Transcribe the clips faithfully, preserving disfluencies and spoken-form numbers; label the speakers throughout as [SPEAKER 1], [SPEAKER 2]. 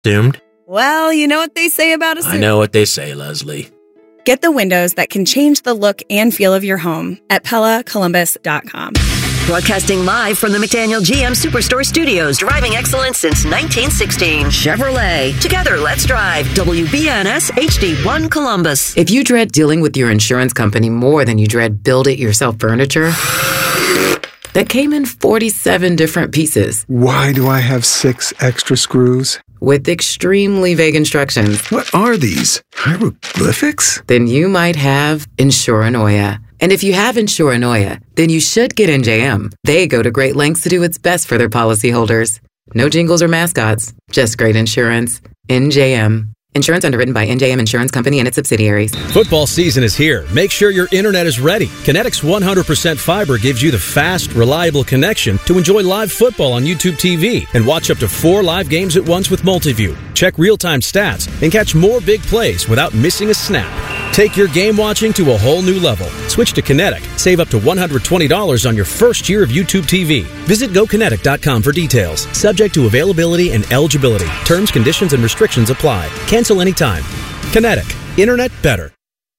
[SPEAKER 1] Doomed?
[SPEAKER 2] Well, you know what they say about a suit.
[SPEAKER 1] I know what they say, Leslie.
[SPEAKER 2] Get the windows that can change the look and feel of your home at Pella Columbus dot com.
[SPEAKER 3] Broadcasting live from the McDaniel G M Superstore Studios. Driving excellence since nineteen sixteen. Chevrolet. Together, let's drive. W B N S H D one Columbus.
[SPEAKER 4] If you dread dealing with your insurance company more than you dread build-it-yourself furniture, that came in forty-seven different pieces.
[SPEAKER 5] Why do I have six extra screws?
[SPEAKER 4] With extremely vague instructions.
[SPEAKER 5] What are these? Hieroglyphics?
[SPEAKER 4] Then you might have Insuranoia. And if you have Insuranoia, then you should get N J M. They go to great lengths to do what's best for their policyholders. No jingles or mascots, just great insurance. N J M. Insurance underwritten by N J M Insurance Company and its subsidiaries.
[SPEAKER 6] Football season is here. Make sure your internet is ready. Kinetics one hundred percent fiber gives you the fast, reliable connection to enjoy live football on YouTube T V and watch up to four live games at once with Multiview. Check real-time stats and catch more big plays without missing a snap. Take your game watching to a whole new level. Switch to Kinetic. Save up to one hundred twenty dollars on your first year of YouTube T V. Visit go kinetic dot com for details. Subject to availability and eligibility. Terms, conditions, and restrictions apply. Cancel anytime. Kinetic. Internet better.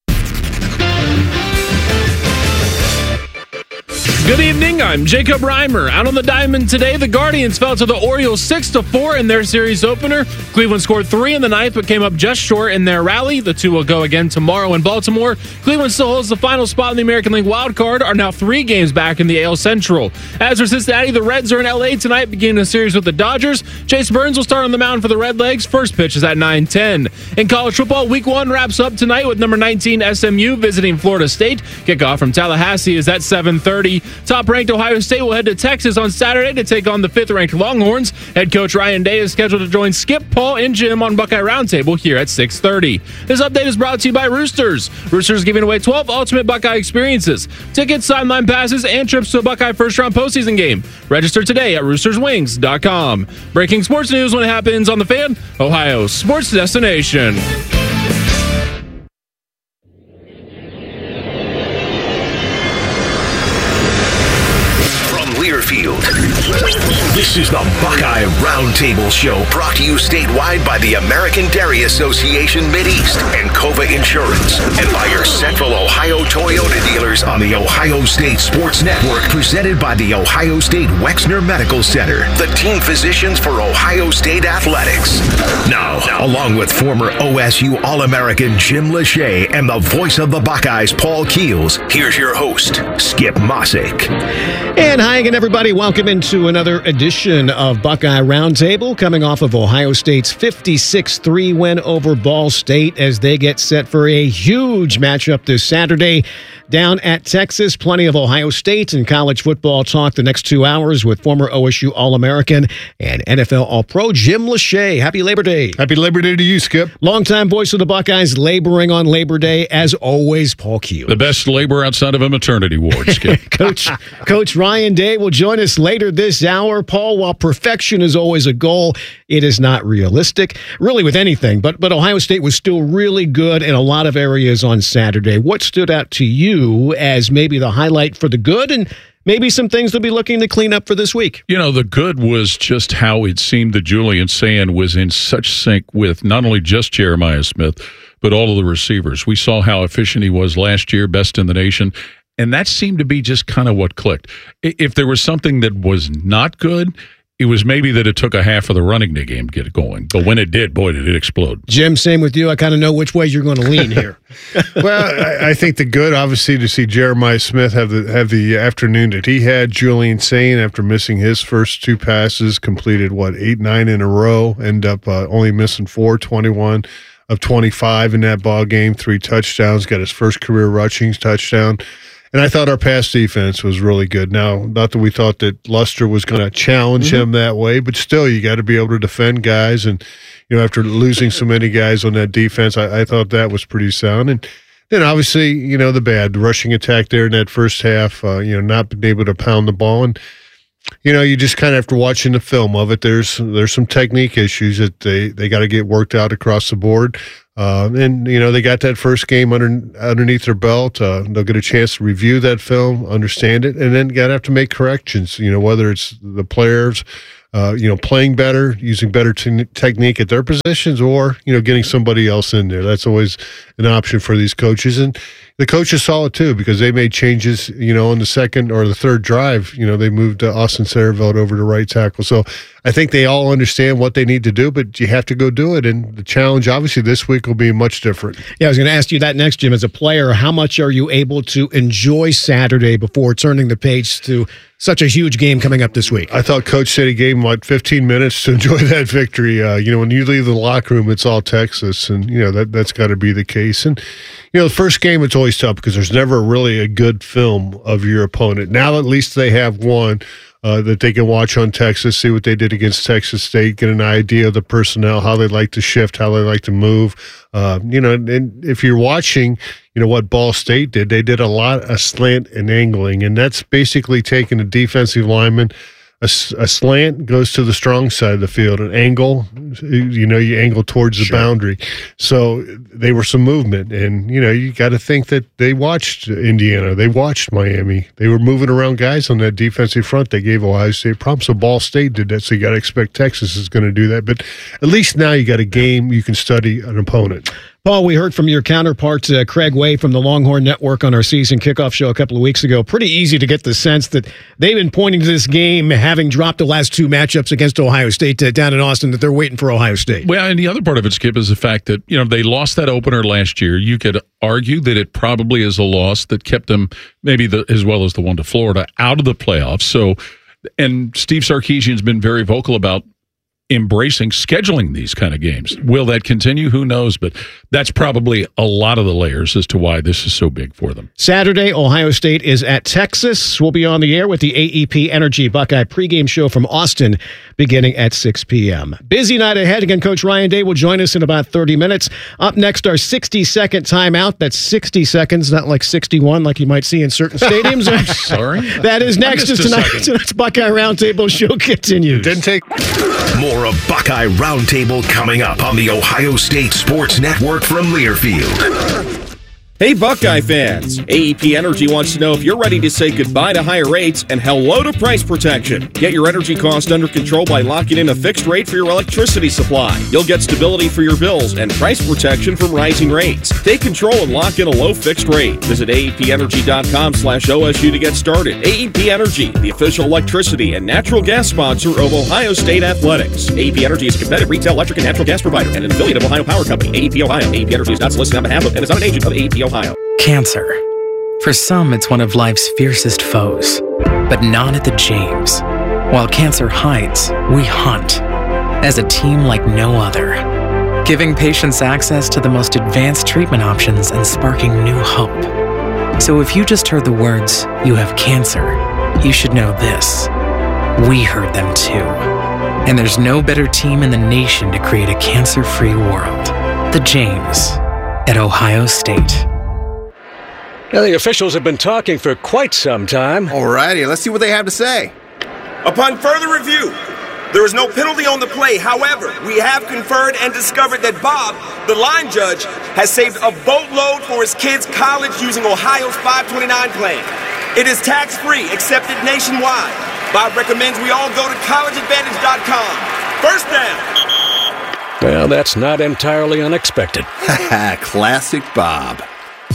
[SPEAKER 7] Good evening, I'm Jacob Reimer. Out on the diamond today, the Guardians fell to the Orioles six to four in their series opener. Cleveland scored three in the ninth, but came up just short in their rally. The two will go again tomorrow in Baltimore. Cleveland still holds the final spot in the American League wild card, are now three games back in the A L Central. As for Cincinnati, the Reds are in L A tonight, beginning a series with the Dodgers. Chase Burns will start on the mound for the Redlegs. First pitch is at nine ten. In college football, week one wraps up tonight with number nineteen S M U visiting Florida State. Kickoff from Tallahassee is at seven thirty. Top-ranked Ohio State will head to Texas on Saturday to take on the fifth-ranked Longhorns. Head coach Ryan Day is scheduled to join Skip, Paul, and Jim on Buckeye Roundtable here at six thirty. This update is brought to you by Roosters. Roosters giving away twelve ultimate Buckeye experiences. Tickets, sideline passes, and trips to a Buckeye first-round postseason game. Register today at roosters wings dot com. Breaking sports news when it happens on The Fan, Ohio's sports destination.
[SPEAKER 8] Learfield. This is the Buckeye Roundtable Show, brought to you statewide by the American Dairy Association Mideast and Cova Insurance, and by your Central Ohio Toyota dealers on the Ohio State Sports Network, presented by the Ohio State Wexner Medical Center, the team physicians for Ohio State Athletics. Now, along with former O S U All-American Jim Lachey and the voice of the Buckeyes, Paul Keels, here's your host, Skip Mossick.
[SPEAKER 9] And hi again, everybody. Welcome into another edition of Buckeye Roundtable, coming off of Ohio State's fifty-six three win over Ball State as they get set for a huge matchup this Saturday down at Texas. Plenty of Ohio State and college football talk the next two hours with former O S U All-American and N F L All-Pro Jim Lachey. Happy Labor Day.
[SPEAKER 10] Happy Labor Day to you, Skip.
[SPEAKER 9] Longtime voice of the Buckeyes, laboring on Labor Day, as always, Paul Keels.
[SPEAKER 10] The best labor outside of a maternity ward, Skip.
[SPEAKER 9] Coach, Coach Ryan Day will join us later this hour. Paul, while perfection is always a goal, it is not realistic, really, with anything. But, but Ohio State was still really good in a lot of areas on Saturday. What stood out to you as maybe the highlight for the good, and maybe some things they'll be looking to clean up for this week?
[SPEAKER 10] You know, the good was just how it seemed that Julian Sand was in such sync with not only just Jeremiah Smith, but all of the receivers. We saw how efficient he was last year, best in the nation. And that seemed to be just kind of what clicked. If there was something that was not good, it was maybe that it took a half of the running game to get it going. But when it did, boy, did it explode.
[SPEAKER 9] Jim, same with you. I kind of know which way you're going to lean here.
[SPEAKER 11] Well, I, I think the good, obviously, to see Jeremiah Smith have the have the afternoon that he had. Julian Sane, after missing his first two passes, completed, what, eight, nine in a row, end up uh, only missing four, twenty-one of twenty-five in that ball game, three touchdowns, got his first career rushing touchdown. And I thought our pass defense was really good. Now, not that we thought that Luster was going to challenge mm-hmm. him that way, but still, you got to be able to defend guys. And, you know, after losing so many guys on that defense, I, I thought that was pretty sound. And then, obviously, you know, the bad, the rushing attack there in that first half, uh, you know, not being able to pound the ball. And, you know, you just kind of, after watching the film of it, there's there's some technique issues that they, they got to get worked out across the board. Uh, and, you know, they got that first game under, underneath their belt. Uh, they'll get a chance to review that film, understand it, and then got to have to make corrections, you know, whether it's the players uh, you know, playing better, using better te- technique at their positions, or, you know, getting somebody else in there. That's always an option for these coaches. And the coaches saw it too, because they made changes, you know, on the second or the third drive. You know, they moved uh, Austin Satterfield over to right tackle. So I think they all understand what they need to do, but you have to go do it. And the challenge, obviously, this week will be much different.
[SPEAKER 9] Yeah, I was going to ask you that next, Jim. As a player, how much are you able to enjoy Saturday before turning the page to such a huge game coming up this week?
[SPEAKER 11] I thought Coach said he gave him, what, fifteen minutes to enjoy that victory. Uh, you know, when you leave the locker room, it's all Texas, and, you know, that, that's got to be the case. And, you know, the first game, it's always tough because there's never really a good film of your opponent. Now at least they have one uh, that they can watch on Texas, see what they did against Texas State, get an idea of the personnel, how they like to shift, how they like to move. Uh, you know, and if you're watching, you know, what Ball State did, they did a lot of slant and angling, and that's basically taking a defensive lineman. A, a slant goes to the strong side of the field. An angle, you know, you angle towards the sure. boundary. So they were some movement. And, you know, you got to think that they watched Indiana. They watched Miami. They were moving around guys on that defensive front. They gave Ohio State problems. So Ball State did that. So you got to expect Texas is going to do that. But at least now you got a game you can study an opponent.
[SPEAKER 9] Paul, we heard from your counterpart, uh, Craig Way from the Longhorn Network on our season kickoff show a couple of weeks ago. Pretty easy to get the sense that they've been pointing to this game, having dropped the last two matchups against Ohio State uh, down in Austin, that they're waiting for Ohio State.
[SPEAKER 10] Well, and the other part of it, Skip, is the fact that, you know, they lost that opener last year. You could argue that it probably is a loss that kept them, maybe the, as well as the one to Florida, out of the playoffs. So, and Steve Sarkisian's been very vocal about embracing scheduling these kind of games. Will that continue? Who knows? But that's probably a lot of the layers as to why this is so big for them.
[SPEAKER 9] Saturday, Ohio State is at Texas. We'll be on the air with the A E P Energy Buckeye pregame show from Austin beginning at six p.m. Busy night ahead. Again, Coach Ryan Day will join us in about thirty minutes. Up next, our sixty-second timeout. That's sixty seconds, not like sixty-one like you might see in certain stadiums.
[SPEAKER 10] I'm sorry.
[SPEAKER 9] That is next as tonight. Tonight's Buckeye Roundtable show continues.
[SPEAKER 11] Didn't take...
[SPEAKER 8] More of Buckeye Roundtable coming up on the Ohio State Sports Network from Learfield.
[SPEAKER 1] Hey, Buckeye fans! A E P Energy wants to know if you're ready to say goodbye to higher rates and hello to price protection. Get your energy cost under control by locking in a fixed rate for your electricity supply. You'll get stability for your bills and price protection from rising rates. Take control and lock in a low fixed rate. Visit A E P energy dot com slash O S U to get started. A E P Energy, the official electricity and natural gas sponsor of Ohio State Athletics. A E P Energy is a competitive retail electric and natural gas provider and an affiliate of Ohio Power Company. A E P Ohio. A E P Energy is not solicited on behalf of and is not an agent of A E P Ohio.
[SPEAKER 12] Cancer. For some, it's one of life's fiercest foes, but not at the James. While cancer hides, we hunt as a team like no other, giving patients access to the most advanced treatment options and sparking new hope. So if you just heard the words, "you have cancer," you should know this. We heard them too. And there's no better team in the nation to create a cancer-free world. The James at Ohio State.
[SPEAKER 13] Now, the officials have been talking for quite some time.
[SPEAKER 14] Alrighty, let's see what they have to say.
[SPEAKER 15] Upon further review, there is no penalty on the play. However, we have conferred and discovered that Bob, the line judge, has saved a boatload for his kids' college using Ohio's five twenty-nine plan. It is tax-free, accepted nationwide. Bob recommends we all go to college advantage dot com. First down.
[SPEAKER 13] Well, that's not entirely unexpected.
[SPEAKER 14] Classic Bob.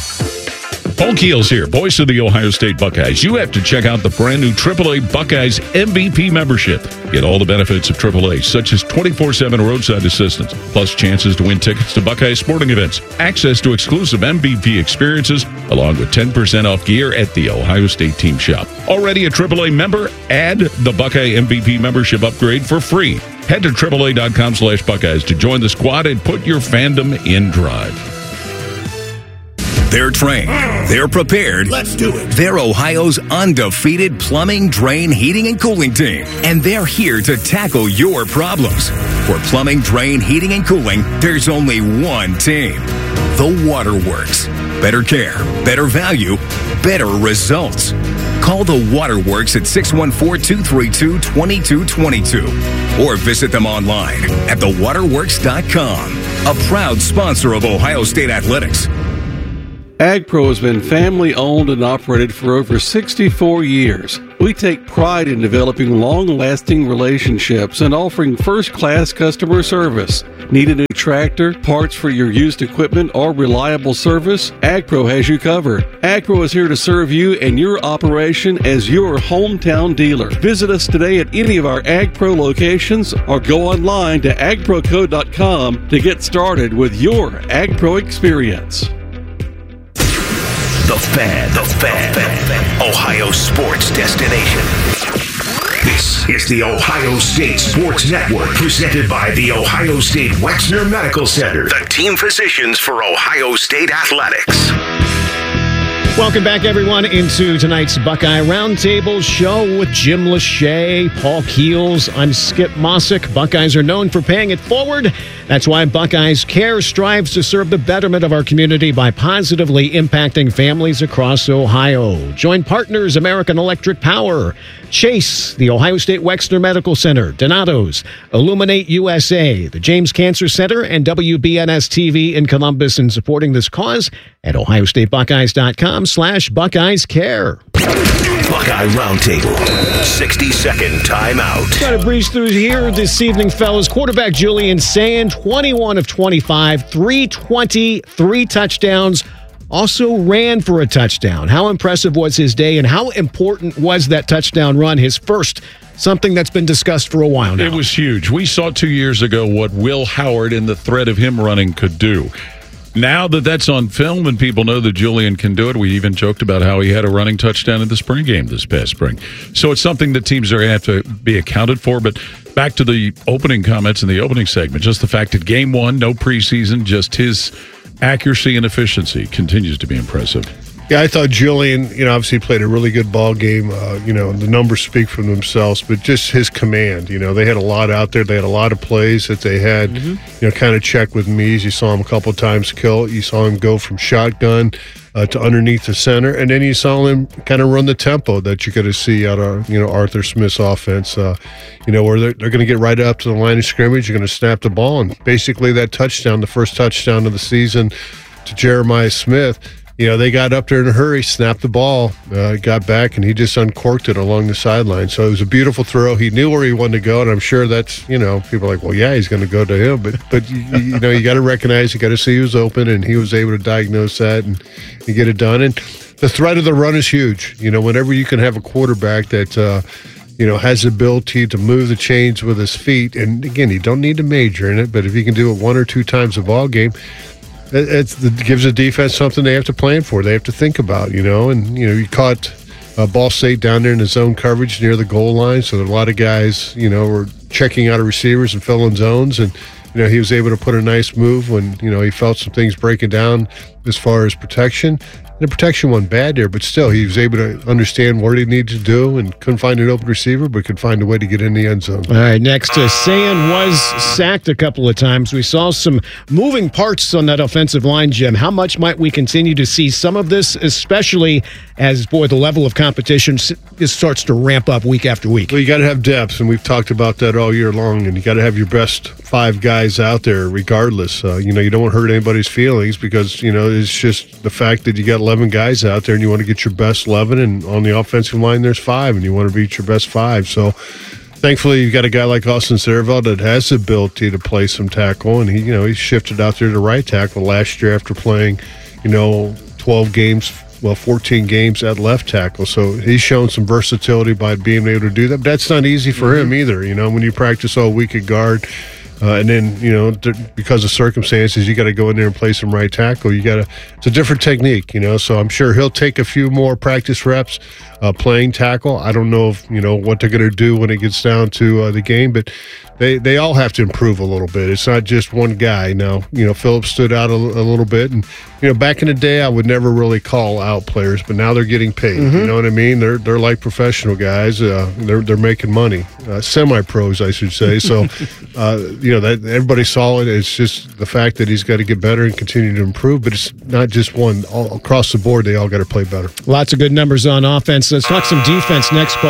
[SPEAKER 10] Paul Keels here, voice of the Ohio State Buckeyes. You have to check out the brand new triple A Buckeyes M V P membership. Get all the benefits of triple A, such as twenty-four seven roadside assistance, plus chances to win tickets to Buckeye sporting events, access to exclusive M V P experiences, along with ten percent off gear at the Ohio State team shop. Already a triple A member? Add the Buckeye M V P membership upgrade for free. Head to triple A dot com slash Buckeyes to join the squad and put your fandom in drive.
[SPEAKER 16] They're trained. They're prepared.
[SPEAKER 17] Let's do it.
[SPEAKER 16] They're Ohio's undefeated plumbing, drain, heating, and cooling team. And they're here to tackle your problems. For plumbing, drain, heating, and cooling, there's only one team. The Waterworks. Better care, better value, better results. Call the Waterworks at six one four, two three two, two two two two or visit them online at the waterworks dot com. A proud sponsor of Ohio State Athletics.
[SPEAKER 18] AgPro has been family owned and operated for over sixty-four years. We
[SPEAKER 17] We take pride in developing long-lasting relationships and offering first-class customer service. Need a new tractor, parts for your used equipment, or reliable service? AgPro has you covered. AgPro is here to serve you and your operation as your hometown dealer. Visit us today at any of our AgPro locations or go online to ag pro co dot com to get started with your AgPro experience.
[SPEAKER 8] The Fan, the Fan, Fan, Ohio sports destination. This is the Ohio State Sports Network, presented by the Ohio State Wexner Medical Center, the team physicians for Ohio State Athletics.
[SPEAKER 9] Welcome back, everyone, into tonight's Buckeye Roundtable show with Jim Lachey, Paul Keels. I'm Skip Mossick. Buckeyes are known for paying it forward. That's why Buckeyes Care strives to serve the betterment of our community by positively impacting families across Ohio. Join partners American Electric Power, Chase, the Ohio State Wexner Medical Center, Donato's, Illuminate U S A, the James Cancer Center, and W B N S T V in Columbus in supporting this cause at ohio state buckeyes dot com slash Buckeyes Care.
[SPEAKER 8] Buckeye Roundtable, sixty-second timeout.
[SPEAKER 9] Got to breeze through here this evening, fellas. Quarterback Julian Sayin, twenty-one of twenty-five, three twenty, three touchdowns. Also ran for a touchdown. How impressive was his day, and how important was that touchdown run, his first, something that's been discussed for a while now?
[SPEAKER 10] It was huge. We saw two years ago what Will Howard and the threat of him running could do. Now that that's on film and people know that Julian can do it, we even joked about how he had a running touchdown in the spring game this past spring. So it's something that teams are going to have to be accounted for. But back to the opening comments in the opening segment, just the fact that game one, no preseason, just his accuracy and efficiency continues to be impressive.
[SPEAKER 11] Yeah, I thought Julian, you know, obviously played a really good ball game. Uh, you know, the numbers speak for themselves, but just his command, you know, they had a lot out there. They had a lot of plays that they had, mm-hmm. you know, kind of check with Mees. You saw him a couple of times kill. You saw him go from shotgun uh, to underneath the center, and then you saw him kind of run the tempo that you're going to see out of, you know, Arthur Smith's offense, uh, you know, where they're, they're going to get right up to the line of scrimmage. You're going to snap the ball, and basically that touchdown, the first touchdown of the season to Jeremiah Smith, you know, they got up there in a hurry, snapped the ball, uh, got back, and he just uncorked it along the sideline. So it was a beautiful throw. He knew where he wanted to go, and I'm sure that's, you know, people are like, well, yeah, he's going to go to him. But, but you, you know, you got to recognize, you got to see he was open, and he was able to diagnose that and, and get it done. And the threat of the run is huge. You know, whenever you can have a quarterback that, uh, you know, has the ability to move the chains with his feet, and again, you don't need to major in it, but if you can do it one or two times a ball game, It's, it gives the defense something they have to plan for. They have to think about, you know. And, you know, you caught uh, Ball State down there in the zone coverage near the goal line. So a lot of guys, you know, were checking out of receivers and filling zones. And, you know, he was able to put a nice move when, you know, he felt some things breaking down as far as protection. The protection wasn't bad there, but still, he was able to understand what he needed to do and couldn't find an open receiver, but could find a way to get in the end zone.
[SPEAKER 9] All right, next, uh, Sayin was sacked a couple of times. We saw some moving parts on that offensive line, Jim. How much might we continue to see some of this, especially as, boy, the level of competition just starts to ramp up week after week?
[SPEAKER 11] Well, you got to have depth, and we've talked about that all year long, and you got to have your best five guys out there regardless. Uh, you know, you don't want to hurt anybody's feelings because, you know, it's just the fact that you got eleven guys out there and you want to get your best eleven, and on the offensive line there's five and you want to beat your best five. So thankfully you've got a guy like Austin Serval that has the ability to play some tackle, and he, you know, he shifted out there to right tackle last year after playing, you know, twelve games, well, fourteen games at left tackle. So he's shown some versatility by being able to do that. But that's not easy for mm-hmm. him either. You know, when you practice all week at guard, Uh, and then, you know, th- because of circumstances, you got to go in there and play some right tackle. You got to, it's a different technique, you know, so I'm sure he'll take a few more practice reps uh, playing tackle. I don't know if, you know, what they're going to do when it gets down to uh, the game, but they, they all have to improve a little bit. It's not just one guy. Now, you know, Phillips stood out a, a little bit, and, you know, back in the day, I would never really call out players, but now they're getting paid. Mm-hmm. You know what I mean? They're they're like professional guys. Uh, they're they're making money, uh, semi-pros, I should say. So, uh, you know, that everybody saw it. It's just the fact that he's got to get better and continue to improve. But it's not just one. All across the board, they all got to play better.
[SPEAKER 9] Lots of good numbers on offense. Let's talk some defense next, Paul.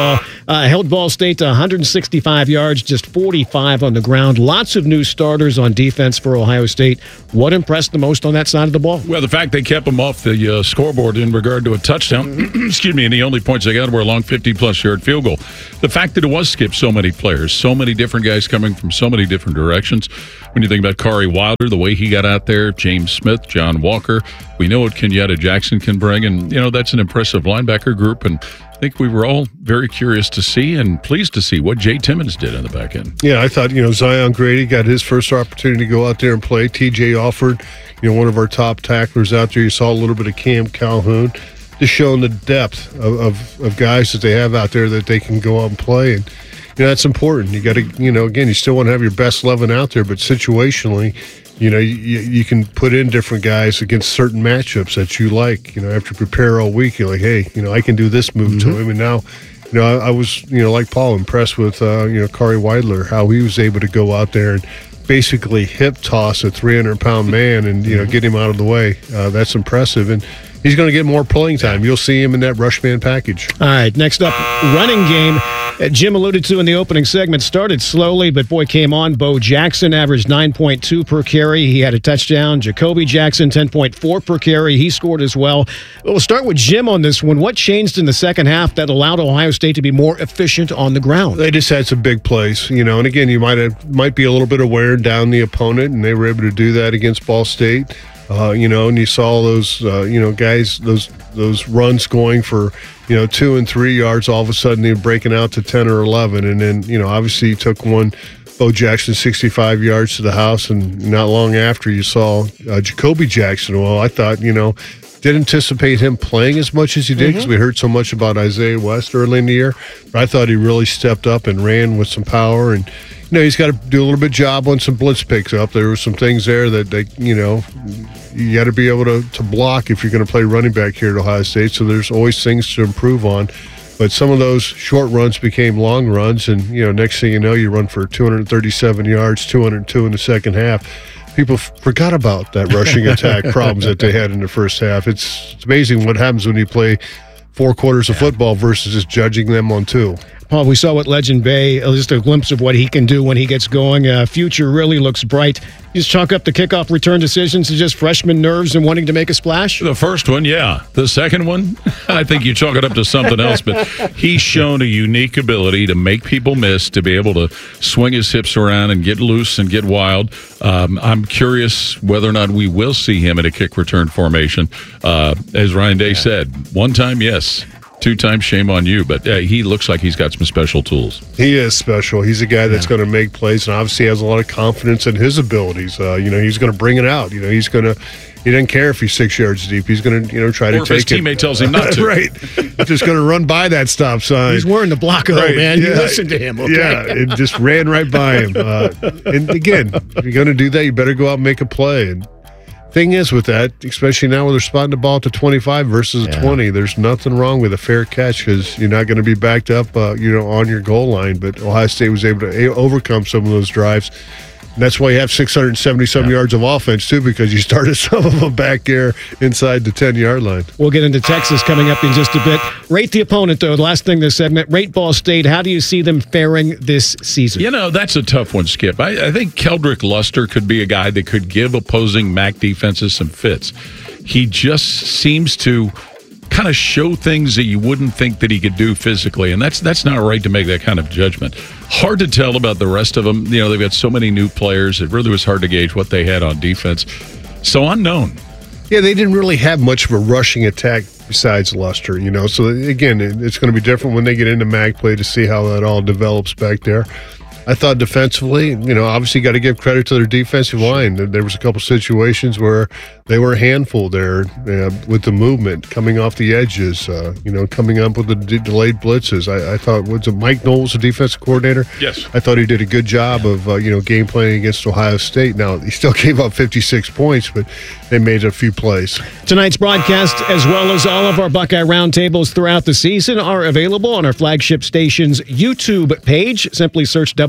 [SPEAKER 9] Uh, held Ball State to one hundred sixty-five yards, just forty-five on the ground. Lots of new starters on defense for Ohio State. What impressed the most on that side of the ball?
[SPEAKER 10] Well, the fact they kept him off the uh, scoreboard in regard to a touchdown, excuse me, and the only points they got were a long fifty-plus yard field goal. The fact that it was skipped so many players, so many different guys coming from so many different directions. When you think about Kari Wilder, the way he got out there, James Smith, John Walker, we know what Kenyatta Jackson can bring, and, you know, that's an impressive linebacker group, and I think we were all very curious to see and pleased to see what Jay Timmons did in the back end.
[SPEAKER 11] Yeah, I thought, you know, Zion Grady got his first opportunity to go out there and play. T J Alford, you know, one of our top tacklers out there. You saw a little bit of Cam Calhoun, just showing the depth of, of, of guys that they have out there that they can go out and play. And, you know, that's important. You got to, you know, again, you still want to have your best eleven out there, but situationally, you know, you, you can put in different guys against certain matchups that you like. You know, after you prepare all week, you're like, hey, you know, I can do this move mm-hmm. to him. And now, you know, I, I was, you know, like Paul, impressed with, uh, you know, Kari Wilder, how he was able to go out there and basically hip toss a three hundred pound man and, you know, get him out of the way. Uh, that's impressive. And he's going to get more playing time. You'll see him in that rush man package.
[SPEAKER 9] All right, next up, running game. Uh, Jim alluded to in the opening segment, started slowly, but boy, came on. Bo Jackson averaged nine point two per carry. He had a touchdown. Jacoby Jackson, ten point four per carry. He scored as well. We'll start with Jim on this one. What changed in the second half that allowed Ohio State to be more efficient on the ground?
[SPEAKER 11] They just had some big plays, you know, and again, you might have might be a little bit of wearing down the opponent, and they were able to do that against Ball State. Uh, you know, and you saw those, uh, you know, guys, those those runs going for, you know, two and three yards. All of a sudden, they're breaking out to ten or eleven, and then, you know, obviously, you took one, Bo Jackson, sixty-five yards to the house, and not long after, you saw uh, Jacoby Jackson. Well, I thought, you know, didn't anticipate him playing as much as he did because mm-hmm. we heard so much about Isaiah West early in the year. But I thought he really stepped up and ran with some power, and you know, he's got to do a little bit of job on some blitz picks up. There were some things there that, they, you know, you got to be able to, to block if you're going to play running back here at Ohio State. So there's always things to improve on. But some of those short runs became long runs. And, you know, next thing you know, you run for two hundred thirty-seven yards, two hundred two in the second half. People f- forgot about that rushing attack problems that they had in the first half. It's, it's amazing what happens when you play four quarters of yeah. football versus just judging them on two.
[SPEAKER 9] Paul, we saw what Legend Bay, just a glimpse of what he can do when he gets going. Uh, future really looks bright. You just chalk up the kickoff return decisions to just freshman nerves and wanting to make a splash?
[SPEAKER 10] The first one, yeah. The second one, I think you chalk it up to something else. But he's shown a unique ability to make people miss, to be able to swing his hips around and get loose and get wild. Um, I'm curious whether or not we will see him in a kick return formation. Uh, as Ryan Day yeah. said, one time, yes. Two times, shame on you, but uh, he looks like he's got some special tools.
[SPEAKER 11] He is special. He's a guy that's yeah. going to make plays, and obviously has a lot of confidence in his abilities. Uh, you know, he's going to bring it out. You know, he's going to. He doesn't care if he's six yards deep. He's going to, you know, try to
[SPEAKER 10] or
[SPEAKER 11] take
[SPEAKER 10] if his teammate
[SPEAKER 11] it.
[SPEAKER 10] tells him not to.
[SPEAKER 11] Right. He's just going to run by that stop sign.
[SPEAKER 9] He's wearing the block, right. man. Yeah. You listen to him, okay?
[SPEAKER 11] Yeah, it just ran right by him. Uh, and again, if you're going to do that, you better go out and make a play. And thing is with that, especially now where they're spotting the ball to twenty-five versus a yeah. twenty, there's nothing wrong with a fair catch because you're not going to be backed up, uh, you know, on your goal line. But Ohio State was able to a- overcome some of those drives. And that's why you have six hundred seventy-some yeah. yards of offense, too, because you started some of them back there inside the ten-yard line.
[SPEAKER 9] We'll get into Texas coming up in just a bit. Rate the opponent, though. The last thing this segment, rate Ball State. How do you see them faring this season?
[SPEAKER 10] You know, that's a tough one, Skip. I, I think Keldrick Luster could be a guy that could give opposing M A C defenses some fits. He just seems to kind of show things that you wouldn't think that he could do physically, and that's that's not right to make that kind of judgment. Hard to tell about the rest of them. You know, they've got so many new players. It really was hard to gauge what they had on defense. So unknown.
[SPEAKER 11] Yeah, they didn't really have much of a rushing attack besides Luster, you know. So, again, it's going to be different when they get into M A C play to see how that all develops back there. I thought defensively, you know, obviously got to give credit to their defensive line. There was a couple situations where they were a handful there uh, with the movement coming off the edges, uh, you know, coming up with the de- delayed blitzes. I, I thought, was it Mike Knowles, the defensive coordinator?
[SPEAKER 10] Yes.
[SPEAKER 11] I thought he did a good job of, uh, you know, game planning against Ohio State. Now, he still gave up fifty-six points, but they made a few plays.
[SPEAKER 9] Tonight's broadcast, as well as all of our Buckeye Roundtables throughout the season, are available on our flagship station's YouTube page. Simply search W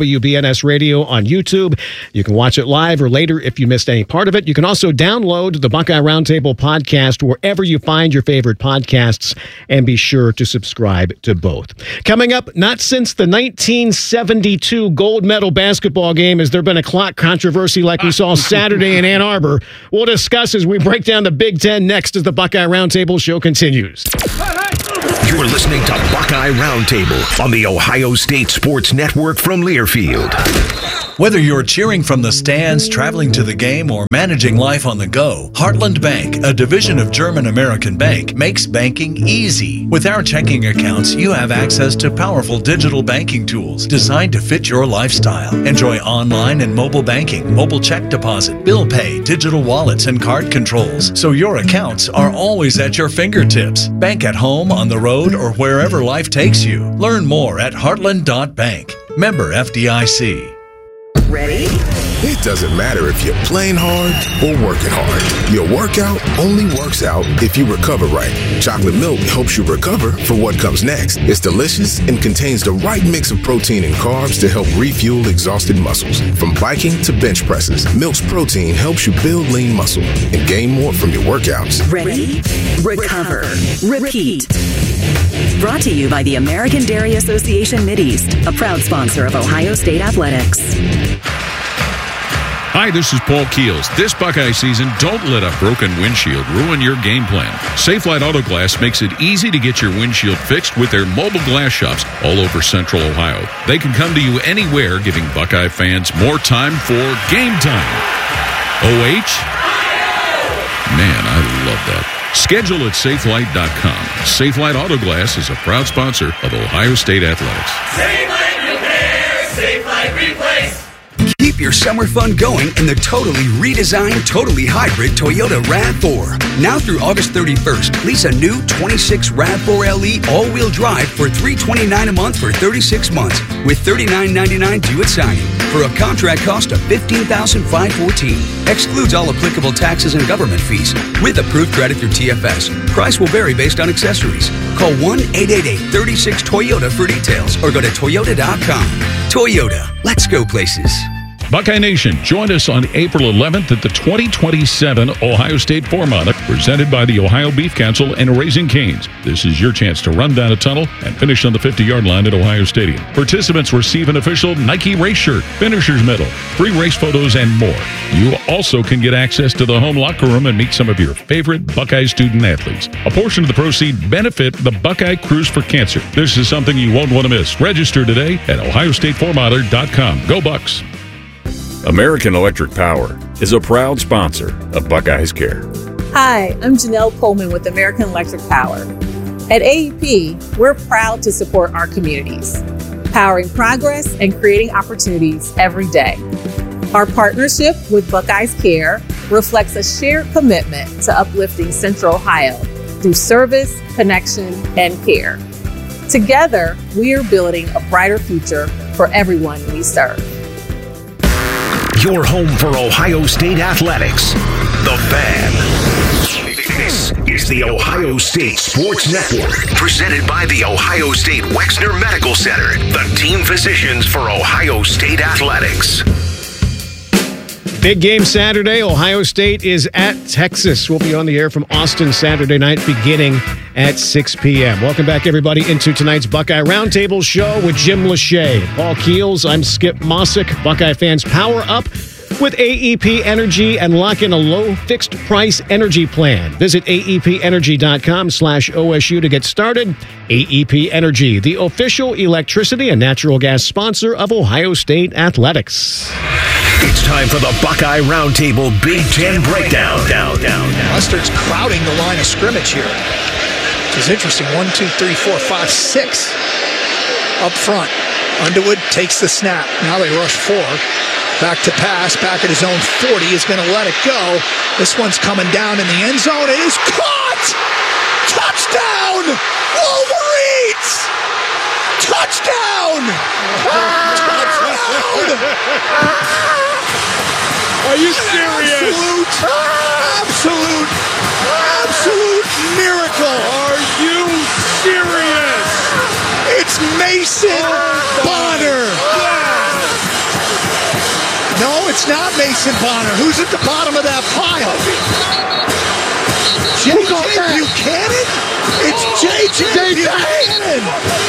[SPEAKER 9] W B N S Radio on YouTube. You can watch it live or later if you missed any part of it. You can also download the Buckeye Roundtable podcast wherever you find your favorite podcasts, and be sure to subscribe to both. Coming up, not since the nineteen seventy-two gold medal basketball game has there been a clock controversy like we saw Saturday in Ann Arbor. We'll discuss as we break down the Big Ten next as the Buckeye Roundtable show continues.
[SPEAKER 8] You're listening to Buckeye Roundtable on the Ohio State Sports Network from Learfield.
[SPEAKER 18] Whether you're cheering from the stands, traveling to the game, or managing life on the go, Heartland Bank, a division of German American Bank, makes banking easy. With our checking accounts, you have access to powerful digital banking tools designed to fit your lifestyle. Enjoy online and mobile banking, mobile check deposit, bill pay, digital wallets, and card controls, so your accounts are always at your fingertips. Bank at home, on the road, or wherever life takes you. Learn more at heartland dot bank. Member F D I C.
[SPEAKER 19] Ready? It doesn't matter if you're playing hard or working hard. Your workout only works out if you recover right. Chocolate milk helps you recover for what comes next. It's delicious and contains the right mix of protein and carbs to help refuel exhausted muscles. From biking to bench presses, Milk's protein helps you build lean muscle and gain more from your workouts.
[SPEAKER 3] Ready? Recover. Repeat. Brought to you by the American Dairy Association Mideast, a proud sponsor of Ohio State Athletics.
[SPEAKER 10] Hi, this is Paul Keels. This Buckeye season, don't let a broken windshield ruin your game plan. Safelite Auto Glass makes it easy to get your windshield fixed with their mobile glass shops all over Central Ohio. They can come to you anywhere, giving Buckeye fans more time for game time. O H? Man, I love that. Schedule at safelite dot com. Safelite Auto Glass is a proud sponsor of Ohio State Athletics.
[SPEAKER 20] Safelite Repair, Safelite Replace.
[SPEAKER 21] Keep your summer fun going in the totally redesigned, totally hybrid Toyota RAV four. Now through August thirty-first, lease a new twenty-six RAV four L E all-wheel drive for three hundred twenty-nine dollars a month for thirty-six months with thirty-nine ninety-nine due at signing for a contract cost of fifteen thousand five hundred fourteen dollars. Excludes all applicable taxes and government fees with approved credit through T F S. Price will vary based on accessories. Call one eight eight eight, three six, Toyota for details or go to toyota dot com. Toyota, let's go places.
[SPEAKER 10] Buckeye Nation, join us on April eleventh at the twenty twenty-seven Ohio State Four-Mile, presented by the Ohio Beef Council and Raising Cane's. This is your chance to run down a tunnel and finish on the fifty-yard line at Ohio Stadium. Participants receive an official Nike race shirt, finisher's medal, free race photos, and more. You also can get access to the home locker room and meet some of your favorite Buckeye student athletes. A portion of the proceeds benefit the Buckeye Cruise for Cancer. This is something you won't want to miss. Register today at ohio state four miler dot com. Go Bucks!
[SPEAKER 22] American Electric Power is a proud sponsor of Buckeyes Care.
[SPEAKER 23] Hi, I'm Janelle Coleman with American Electric Power. At A E P, we're proud to support our communities, powering progress and creating opportunities every day. Our partnership with Buckeyes Care reflects a shared commitment to uplifting Central Ohio through service, connection, and care. Together, we are building a brighter future for everyone we serve.
[SPEAKER 8] Your home for Ohio State Athletics. The Fan. This is the Ohio State Sports Network, presented by the Ohio State Wexner Medical Center, the team physicians for Ohio State Athletics.
[SPEAKER 9] Big game Saturday. Ohio State is at Texas. We'll be on the air from Austin Saturday night beginning at six p.m. Welcome back, everybody, into tonight's Buckeye Roundtable show with Jim Lachey, Paul Keels. I'm Skip Mossick. Buckeye fans, power up with A E P Energy and lock in a low fixed price energy plan. Visit A E P energy dot com slash O S U to get started. A E P Energy, the official electricity and natural gas sponsor of Ohio State Athletics.
[SPEAKER 8] It's time for the Buckeye Roundtable Big Ten Breakdown. Down, down, down.
[SPEAKER 24] Mustard's crowding the line of scrimmage here, which is interesting. One, two, three, four, five, six up front. Underwood takes the snap. Now they rush four. Back to pass, back at his own forty. Is going to let it go. This one's coming down in the end zone. It is caught! Touchdown! Wolverines! Touchdown! Touchdown! Are you serious? Absolute, absolute, absolute miracle.
[SPEAKER 10] Are you serious?
[SPEAKER 24] It's Mason Bonner. it's not Mason Bonner. Who's at the bottom of that pile? J J Buchanan? It's J J Buchanan.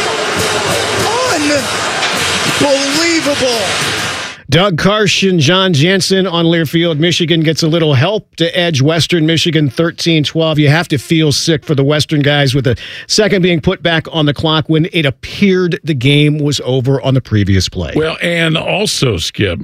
[SPEAKER 24] Unbelievable.
[SPEAKER 9] Doug Carson, John Jansen on Learfield. Michigan gets a little help to edge Western Michigan thirteen twelve. You have to feel sick for the Western guys with a second being put back on the clock when it appeared the game was over on the previous play.
[SPEAKER 10] Well, and also, Skip,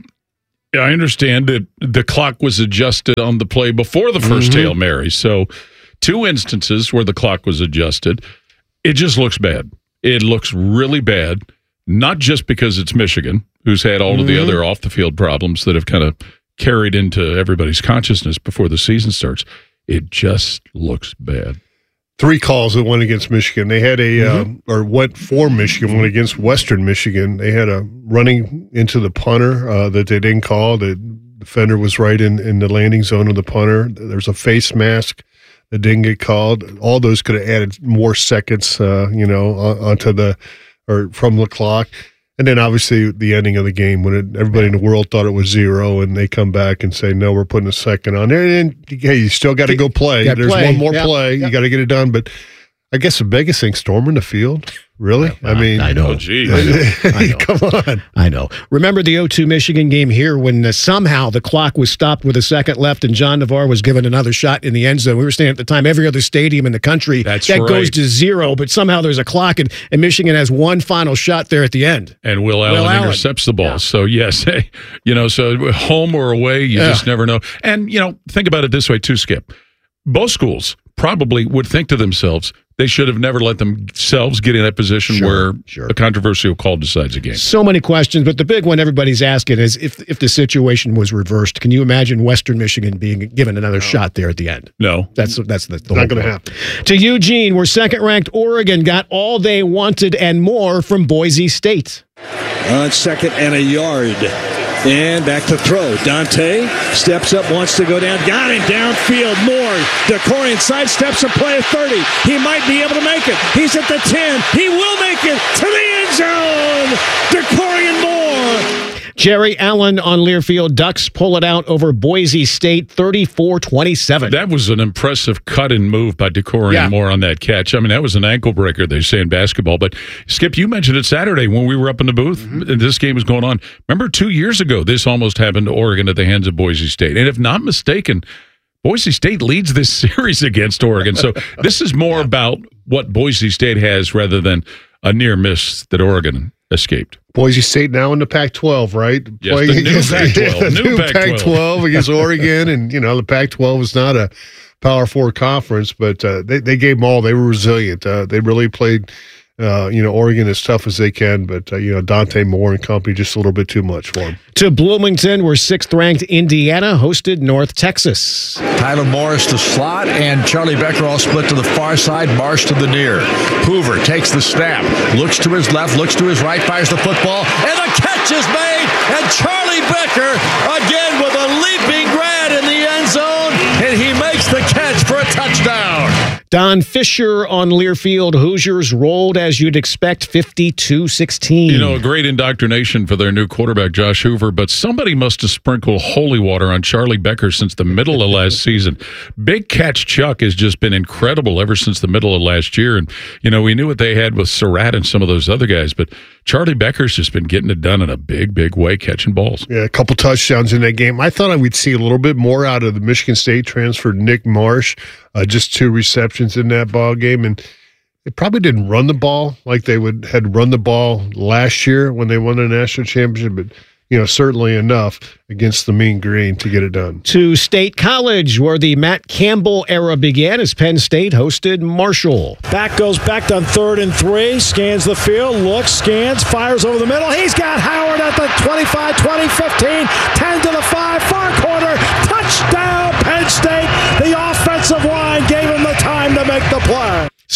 [SPEAKER 10] I understand that the clock was adjusted on the play before the first mm-hmm. Hail Mary. So two instances where the clock was adjusted. It just looks bad. It looks really bad, not just because it's Michigan, who's had all mm-hmm. of the other off-the-field problems that have kind of carried into everybody's consciousness before the season starts. It just looks bad.
[SPEAKER 11] Three calls that went against Michigan. They had a, mm-hmm. uh, or went for Michigan, went against Western Michigan. They had a running into the punter uh, that they didn't call. The defender was right in, in the landing zone of the punter. There's a face mask that didn't get called. All those could have added more seconds, uh, you know, onto the, or from the clock. And then obviously the ending of the game when it, everybody in the world thought it was zero, and they come back and say, no, we're putting a second on there. And hey, you still got to go play. There's play. one more yep. play. Yep. You got to get it done. But I guess the biggest thing, storming the field. Really?
[SPEAKER 9] Yeah,
[SPEAKER 11] I mean,
[SPEAKER 9] I know.
[SPEAKER 10] Oh, geez.
[SPEAKER 9] I know. I know.
[SPEAKER 11] Come on.
[SPEAKER 9] I know. Remember the oh two Michigan game here when uh, somehow the clock was stopped with a second left and John Navarre was given another shot in the end zone. We were saying at the time, every other stadium in the country,
[SPEAKER 10] That's
[SPEAKER 9] that
[SPEAKER 10] right.
[SPEAKER 9] goes to zero, but somehow there's a clock and, and Michigan has one final shot there at the end.
[SPEAKER 10] And Will Allen,
[SPEAKER 9] Will Allen.
[SPEAKER 10] intercepts the ball.
[SPEAKER 9] Yeah.
[SPEAKER 10] So, yes, you know, so home or away, you
[SPEAKER 9] Yeah.
[SPEAKER 10] just never know. And, you know, think about it this way too, Skip. Both schools probably would think to themselves, they should have never let themselves get in that position
[SPEAKER 9] Sure,
[SPEAKER 10] where
[SPEAKER 9] sure.
[SPEAKER 10] a controversial call decides a game.
[SPEAKER 9] So many questions, but the big one everybody's asking is if if the situation was reversed, can you imagine Western Michigan being given another shot there at the end?
[SPEAKER 10] No.
[SPEAKER 9] That's that's the, the
[SPEAKER 11] Not
[SPEAKER 9] whole
[SPEAKER 11] going to
[SPEAKER 9] point.
[SPEAKER 11] happen.
[SPEAKER 9] To Eugene, where second-ranked Oregon got all they wanted and more from Boise State.
[SPEAKER 2] On second and a yard. And back to throw. Dante steps up, wants to go down. Got him downfield. Moore. DeCorian sidesteps and play at thirty. He might be able to make it. He's at the ten. He will make it to the end zone. DeCorian Moore.
[SPEAKER 9] Jerry Allen on Learfield. Ducks pull it out over Boise State, thirty-four twenty-seven.
[SPEAKER 10] That was an impressive cut and move by DeCorian
[SPEAKER 9] Yeah.
[SPEAKER 10] Moore on that catch. I mean, that was an ankle breaker, they say in basketball. But, Skip, you mentioned it Saturday when we were up in the booth
[SPEAKER 9] Mm-hmm.
[SPEAKER 10] and this game was going on. Remember two years ago, this almost happened to Oregon at the hands of Boise State. And if not mistaken, Boise State leads this series against Oregon. So this is more about what Boise State has rather than a near miss that Oregon escaped.
[SPEAKER 11] Boise State now in the Pac twelve, right?
[SPEAKER 10] Yes,
[SPEAKER 11] Playing
[SPEAKER 10] the new
[SPEAKER 11] against-
[SPEAKER 10] Pac twelve.
[SPEAKER 11] the
[SPEAKER 10] New
[SPEAKER 11] new
[SPEAKER 10] Pac twelve.
[SPEAKER 11] Pac twelve against Oregon. And, you know, the Pac twelve is not a Power Four conference, but uh, they, they gave them all. They were resilient. Uh, they really played, uh, you know, Oregon as tough as they can. But, uh, you know, Dante Moore and company just a little bit too much for them.
[SPEAKER 9] To Bloomington, where sixth-ranked Indiana hosted North Texas.
[SPEAKER 4] Tyler Morris to slot, and Charlie Becker all split to the far side, Marsh to the near. Hoover takes the snap, looks to his left, looks to his right, fires the football, and the catch is made, and Charlie Becker, again with a leaping grad in the end zone, and he makes the catch for a touchdown.
[SPEAKER 9] Don Fisher on Learfield. Hoosiers rolled as you'd expect, fifty-two sixteen.
[SPEAKER 10] You know, a great indoctrination for their new quarterback, Josh Hoover, but somebody must have sprinkled holy water on Charlie Becker since the middle of last season. Big Catch Chuck has just been incredible ever since the middle of last year. And, you know, we knew what they had with Surratt and some of those other guys, but Charlie Becker's just been getting it done in a big, big way, catching balls.
[SPEAKER 11] Yeah, a couple touchdowns in that game. I thought I would see a little bit more out of the Michigan State transfer, Nick Marsh. Uh, just two receptions in that ball game, and they probably didn't run the ball like they would had run the ball last year when they won the national championship. But you know, certainly enough against the Mean Green to get it done.
[SPEAKER 9] To State College, where the Matt Campbell era began, as Penn State hosted Marshall.
[SPEAKER 5] Back goes back on third and three, scans the field, looks, scans, fires over the middle. He's got Howard at the twenty-five, twenty, fifteen, ten to the five, far corner, touchdown Penn State. The offensive line gave him the time to make the play.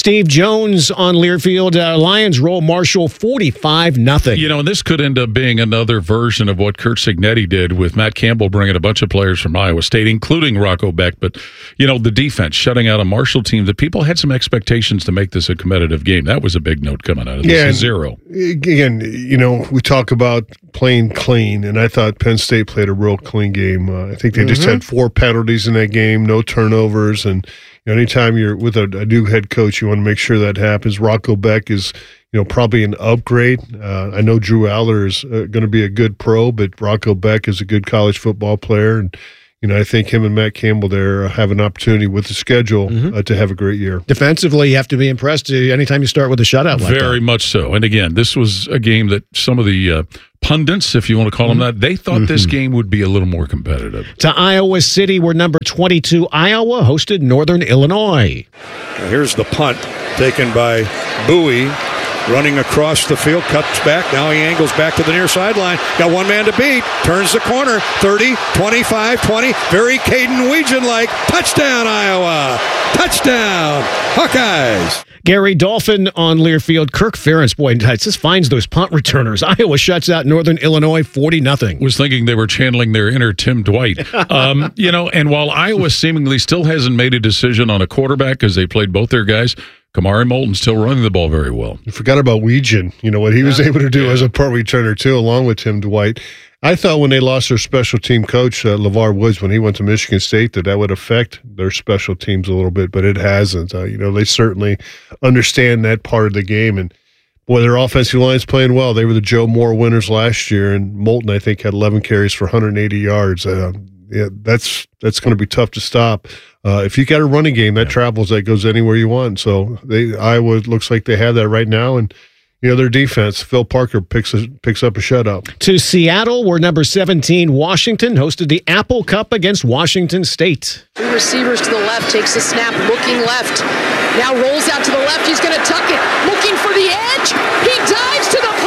[SPEAKER 9] Steve Jones on Learfield. Uh, Lions roll Marshall forty-five nothing.
[SPEAKER 10] You know, and this could end up being another version of what Kurt Cignetti did with Matt Campbell bringing a bunch of players from Iowa State, including Rocco Beck. But, you know, the defense shutting out a Marshall team that people had some expectations to make this a competitive game. That was a big note coming out of this.
[SPEAKER 11] Yeah,
[SPEAKER 10] Zero.
[SPEAKER 11] Again, you know, we talk about playing clean, and I thought Penn State played a real clean game. Uh, I think they mm-hmm. just had four penalties in that game, no turnovers, and you know, anytime you're with a, a new head coach, you want to make sure that happens. Rocco Beck is, you know, probably an upgrade. Uh, I know Drew Aller is uh, going to be a good pro, but Rocco Beck is a good college football player, and you know, I think him and Matt Campbell there have an opportunity with the schedule mm-hmm. uh, to have a great year.
[SPEAKER 9] Defensively, you have to be impressed anytime you start with a shutout like
[SPEAKER 10] Very
[SPEAKER 9] that.
[SPEAKER 10] much so. And again, this was a game that some of the uh, pundits, if you want to call mm-hmm. them that, they thought mm-hmm. this game would be a little more competitive.
[SPEAKER 9] To Iowa City, where number twenty-two Iowa hosted Northern Illinois.
[SPEAKER 1] Here's the punt taken by Bowie. Running across the field, cuts back. Now he angles back to the near sideline. Got one man to beat. Turns the corner. thirty, twenty-five, twenty. Very Caden Weegan-like. Touchdown, Iowa. Touchdown, Hawkeyes.
[SPEAKER 9] Gary Dolphin on Learfield. Kirk Ferentz, boy, it just finds those punt returners. Iowa shuts out Northern Illinois forty nothing.
[SPEAKER 10] Was thinking they were channeling their inner Tim Dwight. Um, you know, and while Iowa seemingly still hasn't made a decision on a quarterback because they played both their guys, Kamari Moulton still running the ball very well.
[SPEAKER 11] You forgot about Weegan, you know, what he yeah. was able to do yeah. as a punt returner, too, along with Tim Dwight. I thought when they lost their special team coach, uh, LeVar Woods, when he went to Michigan State, that that would affect their special teams a little bit, but it hasn't. Uh, you know, they certainly understand that part of the game. And, boy, their offensive line's playing well. They were the Joe Moore winners last year, and Moulton, I think, had eleven carries for one hundred eighty yards. Uh, yeah, that's that's going to be tough to stop. Uh, if you got a running game, that yeah. travels, that goes anywhere you want. So they Iowa looks like they have that right now, and you know their defense. Phil Parker picks a, picks up a shutout.
[SPEAKER 9] To Seattle, where number seventeen Washington hosted the Apple Cup against Washington State.
[SPEAKER 6] Three receivers to the left, takes the snap, looking left. Now rolls out to the left. He's going to tuck it, looking for the edge. He dives to the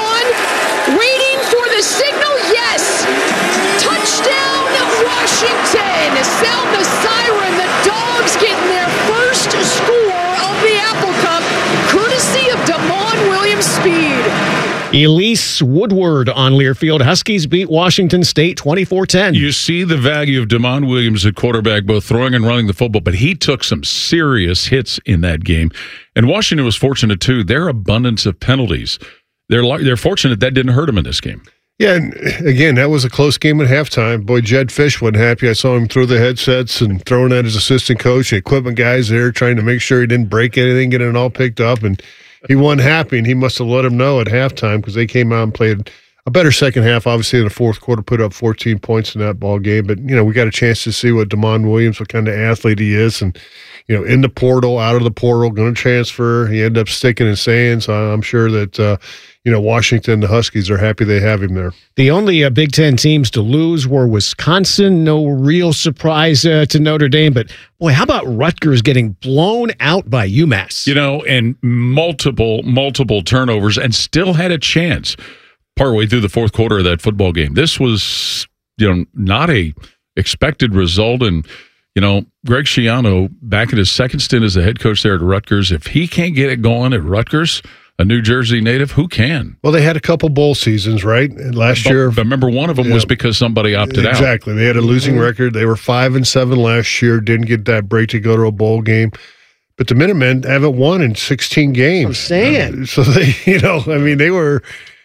[SPEAKER 6] pylon, waiting for the signal. Yes, touchdown, Washington. Sound the siren. The Dogs getting their first score of the Apple Cup, courtesy of Damon Williams Speed.
[SPEAKER 9] Elise Woodward on Learfield. Huskies beat Washington State twenty-four ten.
[SPEAKER 10] You see the value of Damon Williams at quarterback, both throwing and running the football, but he took some serious hits in that game. And Washington was fortunate, too. Their abundance of penalties, they're, they're fortunate that didn't hurt them in this game.
[SPEAKER 11] Yeah, and again, that was a close game at halftime. Boy, Jed Fish wasn't happy. I saw him throw the headsets and throwing at his assistant coach and equipment guys there trying to make sure he didn't break anything, getting it all picked up. And he wasn't happy, and he must have let him know at halftime because they came out and played a better second half. Obviously, in the fourth quarter, put up fourteen points in that ball game. But, you know, we got a chance to see what Damon Williams, what kind of athlete he is. And, you know, in the portal, out of the portal, going to transfer. He ended up sticking and saying, so I'm sure that, uh, you know, Washington, the Huskies are happy they have him there.
[SPEAKER 9] The only uh, Big Ten teams to lose were Wisconsin. No real surprise uh, to Notre Dame. But, boy, how about Rutgers getting blown out by UMass?
[SPEAKER 10] You know, and multiple, multiple turnovers and still had a chance partway through the fourth quarter of that football game. This was, you know, not a expected result. And, you know, Greg Schiano, back in his second stint as the head coach there at Rutgers, if he can't get it going at Rutgers, a New Jersey native, who can?
[SPEAKER 11] Well, they had a couple bowl seasons, right? And last
[SPEAKER 10] but,
[SPEAKER 11] year.
[SPEAKER 10] But remember, one of them yeah, was because somebody opted
[SPEAKER 11] exactly.
[SPEAKER 10] out.
[SPEAKER 11] Exactly. They had a losing mm-hmm. record. They were five and seven last year, didn't get that break to go to a bowl game. But the Minutemen haven't won in sixteen games.
[SPEAKER 9] I'm saying.
[SPEAKER 11] Uh, so they, you know, I mean, they were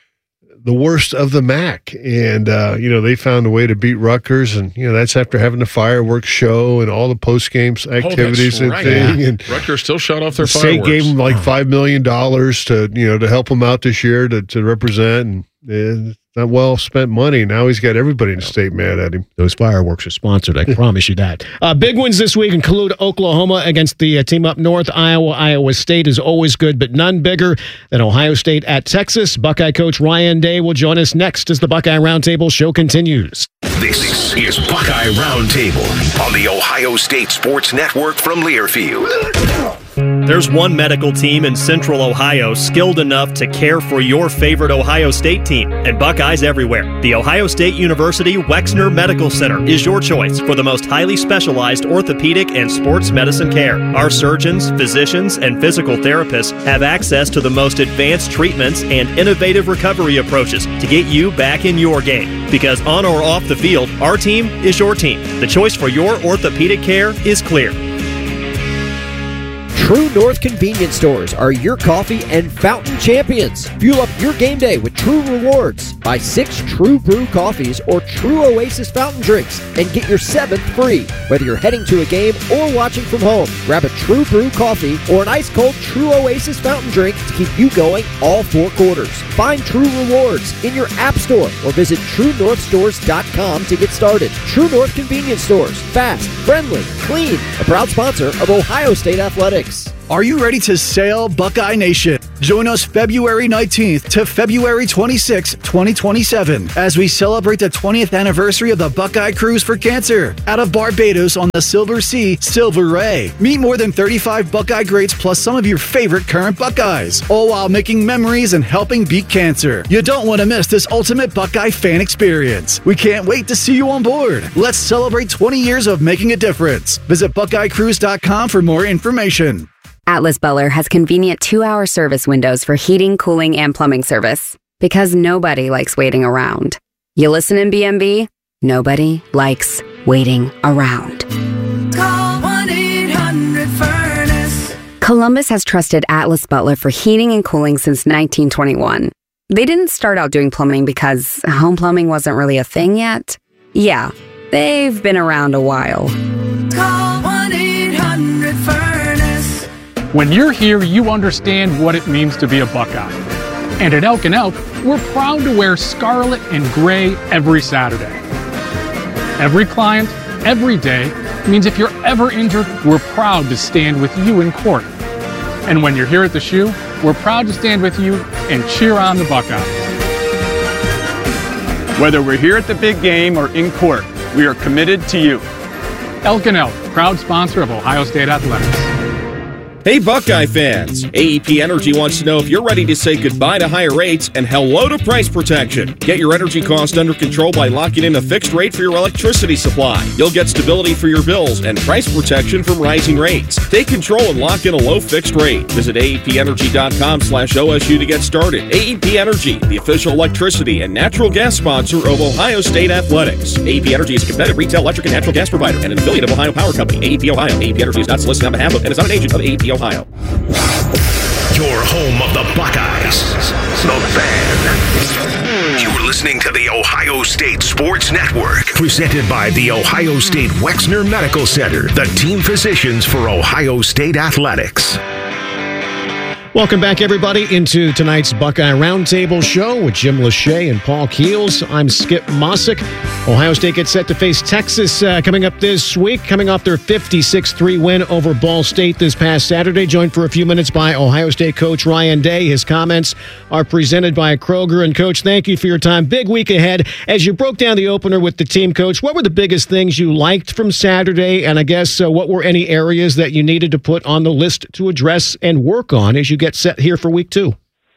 [SPEAKER 11] the worst of the M A C. And, uh, you know, they found a way to beat Rutgers. And, you know, that's after having the fireworks show and all the post-game activities
[SPEAKER 10] oh,
[SPEAKER 11] and
[SPEAKER 10] right.
[SPEAKER 11] thing.
[SPEAKER 10] Yeah.
[SPEAKER 11] And
[SPEAKER 10] Rutgers still shut off their
[SPEAKER 11] the
[SPEAKER 10] fireworks.
[SPEAKER 11] State gave them like five million dollars to, you know, to help them out this year to, to represent. And uh, not well spent money. Now he's got everybody in the state mad at him.
[SPEAKER 9] Those fireworks are sponsored. I promise you that. Uh, big wins this week include Oklahoma against the uh, team up north. Iowa, Iowa State is always good, but none bigger than Ohio State at Texas. Buckeye coach Ryan Day will join us next as the Buckeye Roundtable show continues.
[SPEAKER 8] This is Buckeye Roundtable on the Ohio State Sports Network from Learfield.
[SPEAKER 7] There's one medical team in Central Ohio skilled enough to care for your favorite Ohio State team, and Buckeyes everywhere. The Ohio State University Wexner Medical Center is your choice for the most highly specialized orthopedic and sports medicine care. Our surgeons, physicians, and physical therapists have access to the most advanced treatments and innovative recovery approaches to get you back in your game. Because on or off the field, our team is your team. The choice for your orthopedic care is clear.
[SPEAKER 12] True North convenience stores are your coffee and fountain champions. Fuel up your game day with True Rewards. Buy six True Brew coffees or True Oasis fountain drinks and get your seventh free. Whether you're heading to a game or watching from home, grab a True Brew coffee or an ice-cold True Oasis fountain drink to keep you going all four quarters. Find True Rewards in your app store or visit true north stores dot com to get started. True North convenience stores. Fast, friendly, clean. A proud sponsor of Ohio State Athletics.
[SPEAKER 13] Are you ready to sail, Buckeye Nation? Join us February nineteenth to February twenty-sixth, twenty twenty-seven, as we celebrate the twentieth anniversary of the Buckeye Cruise for Cancer out of Barbados on the Silver Sea, Silver Ray. Meet more than thirty-five Buckeye greats plus some of your favorite current Buckeyes, all while making memories and helping beat cancer. You don't want to miss this ultimate Buckeye fan experience. We can't wait to see you on board. Let's celebrate twenty years of making a difference. Visit buckeye cruise dot com for more information.
[SPEAKER 15] Atlas Butler has convenient two-hour service windows for heating, cooling, and plumbing service. Because nobody likes waiting around. You listen in B M B? Nobody likes waiting around.
[SPEAKER 20] Call one eight hundred furnace.
[SPEAKER 15] Columbus has trusted Atlas Butler for heating and cooling since nineteen twenty-one. They didn't start out doing plumbing because home plumbing wasn't really a thing yet. Yeah, they've been around a while.
[SPEAKER 20] Call one eight hundred furnace.
[SPEAKER 25] When you're here, you understand what it means to be a Buckeye. And at Elk and Elk, we're proud to wear scarlet and gray every Saturday. Every client, every day, means if you're ever injured, we're proud to stand with you in court. And when you're here at the Shoe, we're proud to stand with you and cheer on the Buckeyes.
[SPEAKER 26] Whether we're here at the big game or in court, we are committed to you.
[SPEAKER 25] Elk and Elk, proud sponsor of Ohio State Athletics.
[SPEAKER 27] Hey Buckeye fans, A E P Energy wants to know if you're ready to say goodbye to higher rates and hello to price protection. Get your energy cost under control by locking in a fixed rate for your electricity supply. You'll get stability for your bills and price protection from rising rates. Take control and lock in a low fixed rate. Visit A E P energy dot com slash O S U to get started. A E P Energy, the official electricity and natural gas sponsor of Ohio State Athletics. A E P Energy is a competitive retail electric and natural gas provider and an affiliate of Ohio Power Company. A E P Ohio. A E P Energy is not solicited on behalf of and is not an agent of A E P Ohio.
[SPEAKER 8] Your home of the Buckeyes. The Fan. You're listening to the Ohio State Sports Network, presented by the Ohio State Wexner Medical Center, the team physicians for Ohio State Athletics.
[SPEAKER 9] Welcome back, everybody, into tonight's Buckeye Roundtable show with Jim Lachey and Paul Keels. I'm Skip Mossick. Ohio State gets set to face Texas uh, coming up this week, coming off their fifty-six three win over Ball State this past Saturday. Joined for a few minutes by Ohio State coach Ryan Day. His comments are presented by Kroger. And, Coach, thank you for your time. Big week ahead. As you broke down the opener with the team, Coach, what were the biggest things you liked from Saturday? And I guess uh, what were any areas that you needed to put on the list to address and work on as you get set here for week two?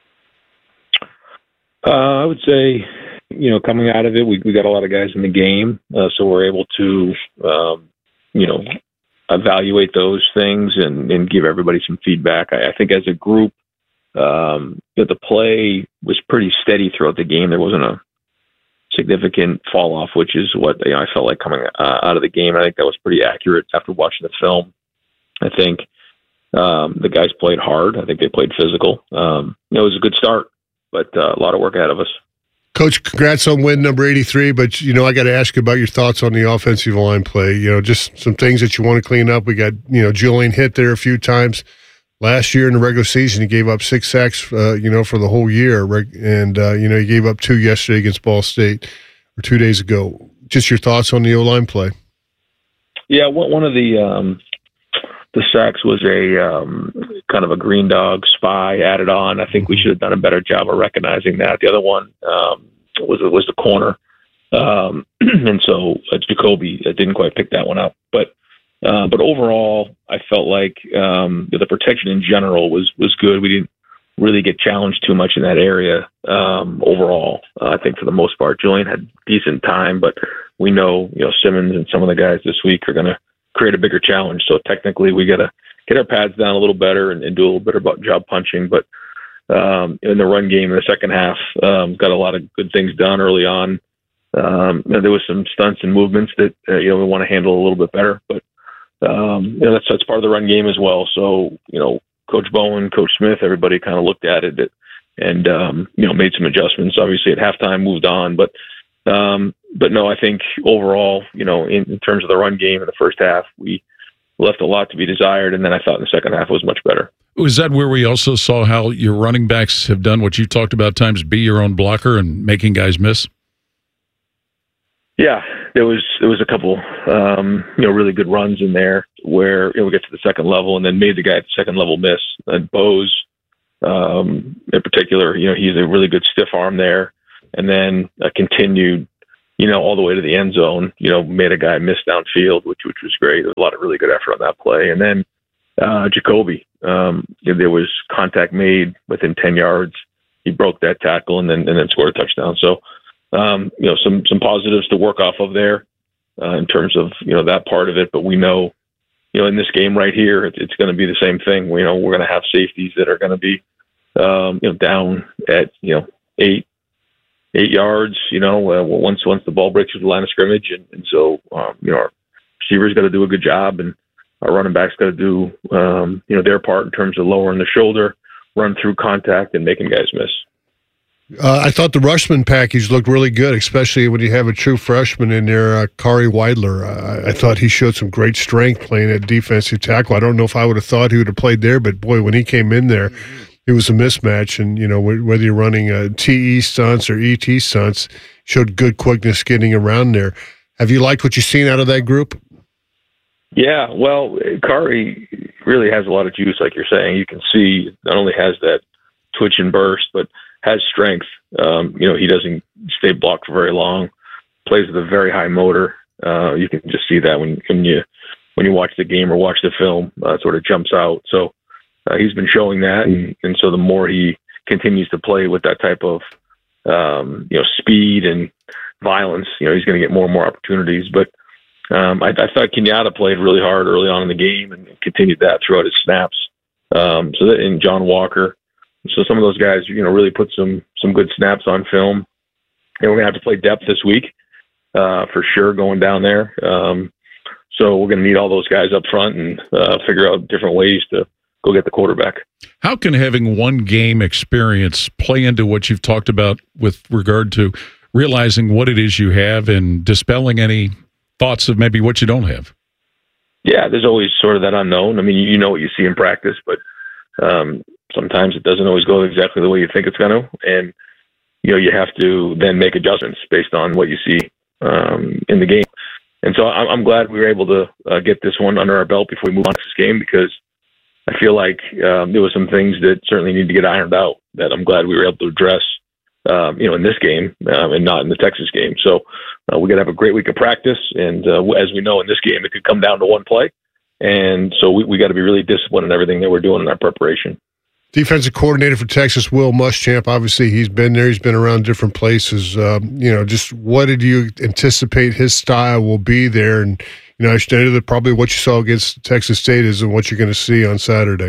[SPEAKER 28] Uh, I would say, you know, coming out of it, we, we got a lot of guys in the game, uh, so we're able to, um, you know, evaluate those things and, and give everybody some feedback. I, I think as a group, um, that the play was pretty steady throughout the game. There wasn't a significant fall off, which is what you know, I felt like coming uh, out of the game. I think that was pretty accurate after watching the film. I think Um, the guys played hard. I think they played physical. Um, it was a good start, but uh, a lot of work ahead of us.
[SPEAKER 11] Coach, congrats on win number eighty-three, but, you know, I got to ask you about your thoughts on the offensive line play. You know, just some things that you want to clean up. We got, you know, Julian hit there a few times. Last year in the regular season, he gave up six sacks, uh, you know, for the whole year. And, uh, you know, he gave up two yesterday against Ball State, or two days ago. Just your thoughts on the O-line play.
[SPEAKER 28] Yeah, one of the um, – the sacks was a um, kind of a green dog spy added on. I think we should have done a better job of recognizing that. The other one um, was was the corner, um, and so uh, Jacoby didn't quite pick that one up. But Uh, but overall, I felt like um, the protection in general was was good. We didn't really get challenged too much in that area um, overall. Uh, I think for the most part, Julian had decent time, but we know, you know, Simmons and some of the guys this week are going to create a bigger challenge. So technically we got to get our pads down a little better and, and do a little better about job punching. But um, in the run game in the second half, um, got a lot of good things done early on. Um, you know, there was some stunts and movements that, uh, you know, we want to handle a little bit better, but um, you know, that's, that's part of the run game as well. So, you know, Coach Bowen, Coach Smith, everybody kind of looked at it and, um, you know, made some adjustments. Obviously at halftime moved on, but, um, but no, I think overall, you know, in, in terms of the run game in the first half, we left a lot to be desired. And then I thought in the second half was much better.
[SPEAKER 10] Was that where we also saw how your running backs have done what you talked about times, be your own blocker and making guys miss?
[SPEAKER 28] Yeah, there was there was a couple, um, you know, really good runs in there where, you know, we get to the second level and then made the guy at the second level miss. And Bose, um, in particular, you know, he's a really good stiff arm there, and then uh, continued, you know, all the way to the end zone. You know, made a guy miss downfield, which which was great. There was a lot of really good effort on that play. And then uh, Jacoby, um, there was contact made within ten yards. He broke that tackle and then and then scored a touchdown. So. Um, you know, some, some positives to work off of there uh, in terms of, you know, that part of it. But we know, you know, in this game right here, it, it's going to be the same thing. We know we're going to have safeties that are going to be, um, you know, down at, you know, eight, eight yards, you know, uh, once, once the ball breaks through the line of scrimmage. And, and so, um, you know, our receivers got to do a good job and our running backs got to do, um, you know, their part in terms of lowering the shoulder, run through contact and making guys miss.
[SPEAKER 11] Uh, I thought the Rushman package looked really good, especially when you have a true freshman in there, uh, Kari Weidler. Uh, I thought he showed some great strength playing at defensive tackle. I don't know if I would have thought he would have played there, but boy, when he came in there, it was a mismatch. And, you know, whether you're running uh, T E stunts or E T stunts, showed good quickness getting around there. Have you liked what you've seen out of that group?
[SPEAKER 28] Yeah, well, Kari really has a lot of juice, like you're saying. You can see not only has that twitch and burst, but has strength. Um, you know, he doesn't stay blocked for very long, plays with a very high motor. Uh, you can just see that when, when you when you watch the game or watch the film, uh, it sort of jumps out. So uh, he's been showing that. And, and so the more he continues to play with that type of, um, you know, speed and violence, you know, he's going to get more and more opportunities. But um, I, I thought Kenyatta played really hard early on in the game and continued that throughout his snaps. Um, so that, and John Walker. So some of those guys, you know, really put some some good snaps on film. And we're going to have to play depth this week uh, for sure going down there. Um, so we're going to need all those guys up front and uh, figure out different ways to go get the quarterback.
[SPEAKER 10] How can having one game experience play into what you've talked about with regard to realizing what it is you have and dispelling any thoughts of maybe what you don't have?
[SPEAKER 28] Yeah, there's always sort of that unknown. I mean, you know what you see in practice, but um, sometimes it doesn't always go exactly the way you think it's going to. And, you know, you have to then make adjustments based on what you see um, in the game. And so I'm, I'm glad we were able to uh, get this one under our belt before we move on to this game, because I feel like um, there were some things that certainly need to get ironed out that I'm glad we were able to address, um, you know, in this game um, and not in the Texas game. So uh, we got to have a great week of practice. And uh, as we know in this game, it could come down to one play. And so we, we got to be really disciplined in everything that we're doing in our preparation.
[SPEAKER 11] Defensive coordinator for Texas, Will Muschamp. Obviously, he's been there. He's been around different places. Um, you know, just what did you anticipate his style will be there? And, you know, I stated that probably what you saw against Texas State is what you're going to see on Saturday.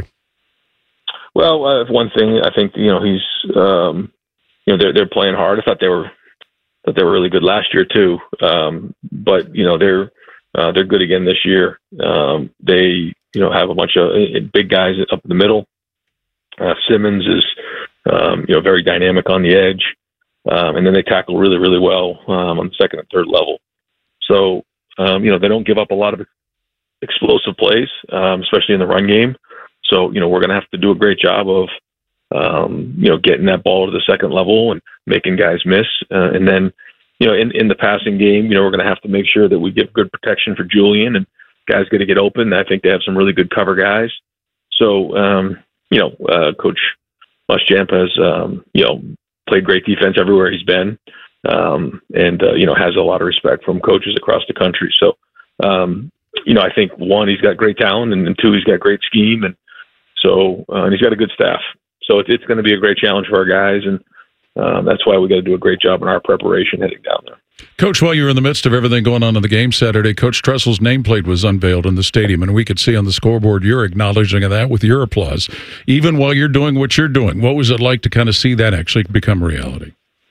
[SPEAKER 28] Well, uh, one thing, I think, you know, he's, um, you know, they're, they're playing hard. I thought they were, thought they were really good last year too. Um, but, you know, they're, uh, they're good again this year. Um, they, you know, have a bunch of uh, big guys up in the middle. Uh, Simmons is, um, you know, very dynamic on the edge. Um, and then they tackle really, really well um, on the second and third level. So, um, you know, they don't give up a lot of explosive plays, um, especially in the run game. So, you know, we're going to have to do a great job of, um, you know, getting that ball to the second level and making guys miss. Uh, and then, you know, in, in the passing game, you know, we're going to have to make sure that we give good protection for Julian and guys going to get open. I think they have some really good cover guys. So, um, you know, uh, Coach Muschamp has, um, you know, played great defense everywhere he's been, um, and, uh, you know, has a lot of respect from coaches across the country. So, um, you know, I think one, he's got great talent, and, and two, he's got great scheme, and so uh, and he's got a good staff. So it's, it's going to be a great challenge for our guys, and um, that's why we got to do a great job in our preparation heading down there.
[SPEAKER 10] Coach, while you were in the midst of everything going on in the game Saturday, Coach Tressel's nameplate was unveiled in the stadium, and we could see on the scoreboard you're acknowledging that with your applause, even while you're doing what you're doing. What was it like to kind of see that actually become reality?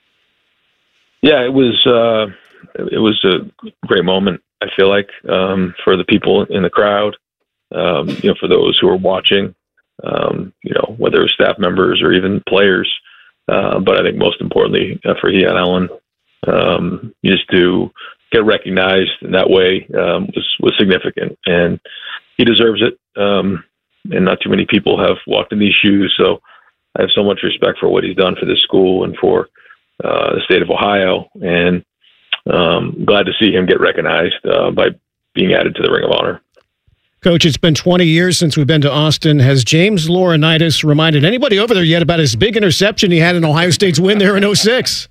[SPEAKER 28] Yeah, it was uh, it was a great moment, I feel like, um, for the people in the crowd, um, you know, for those who are watching, um, you know, whether it's staff members or even players. Uh, but I think most importantly uh, for he and Ellen, um, just to get recognized in that way um, was, was significant, and he deserves it. Um, and not too many people have walked in these shoes. So I have so much respect for what he's done for this school and for uh, the state of Ohio, and um, glad to see him get recognized uh, by being added to the Ring of Honor.
[SPEAKER 9] Coach, it's been twenty years since we've been to Austin. Has James Laurinaitis reminded anybody over there yet about his big interception he had in Ohio State's win there in oh six?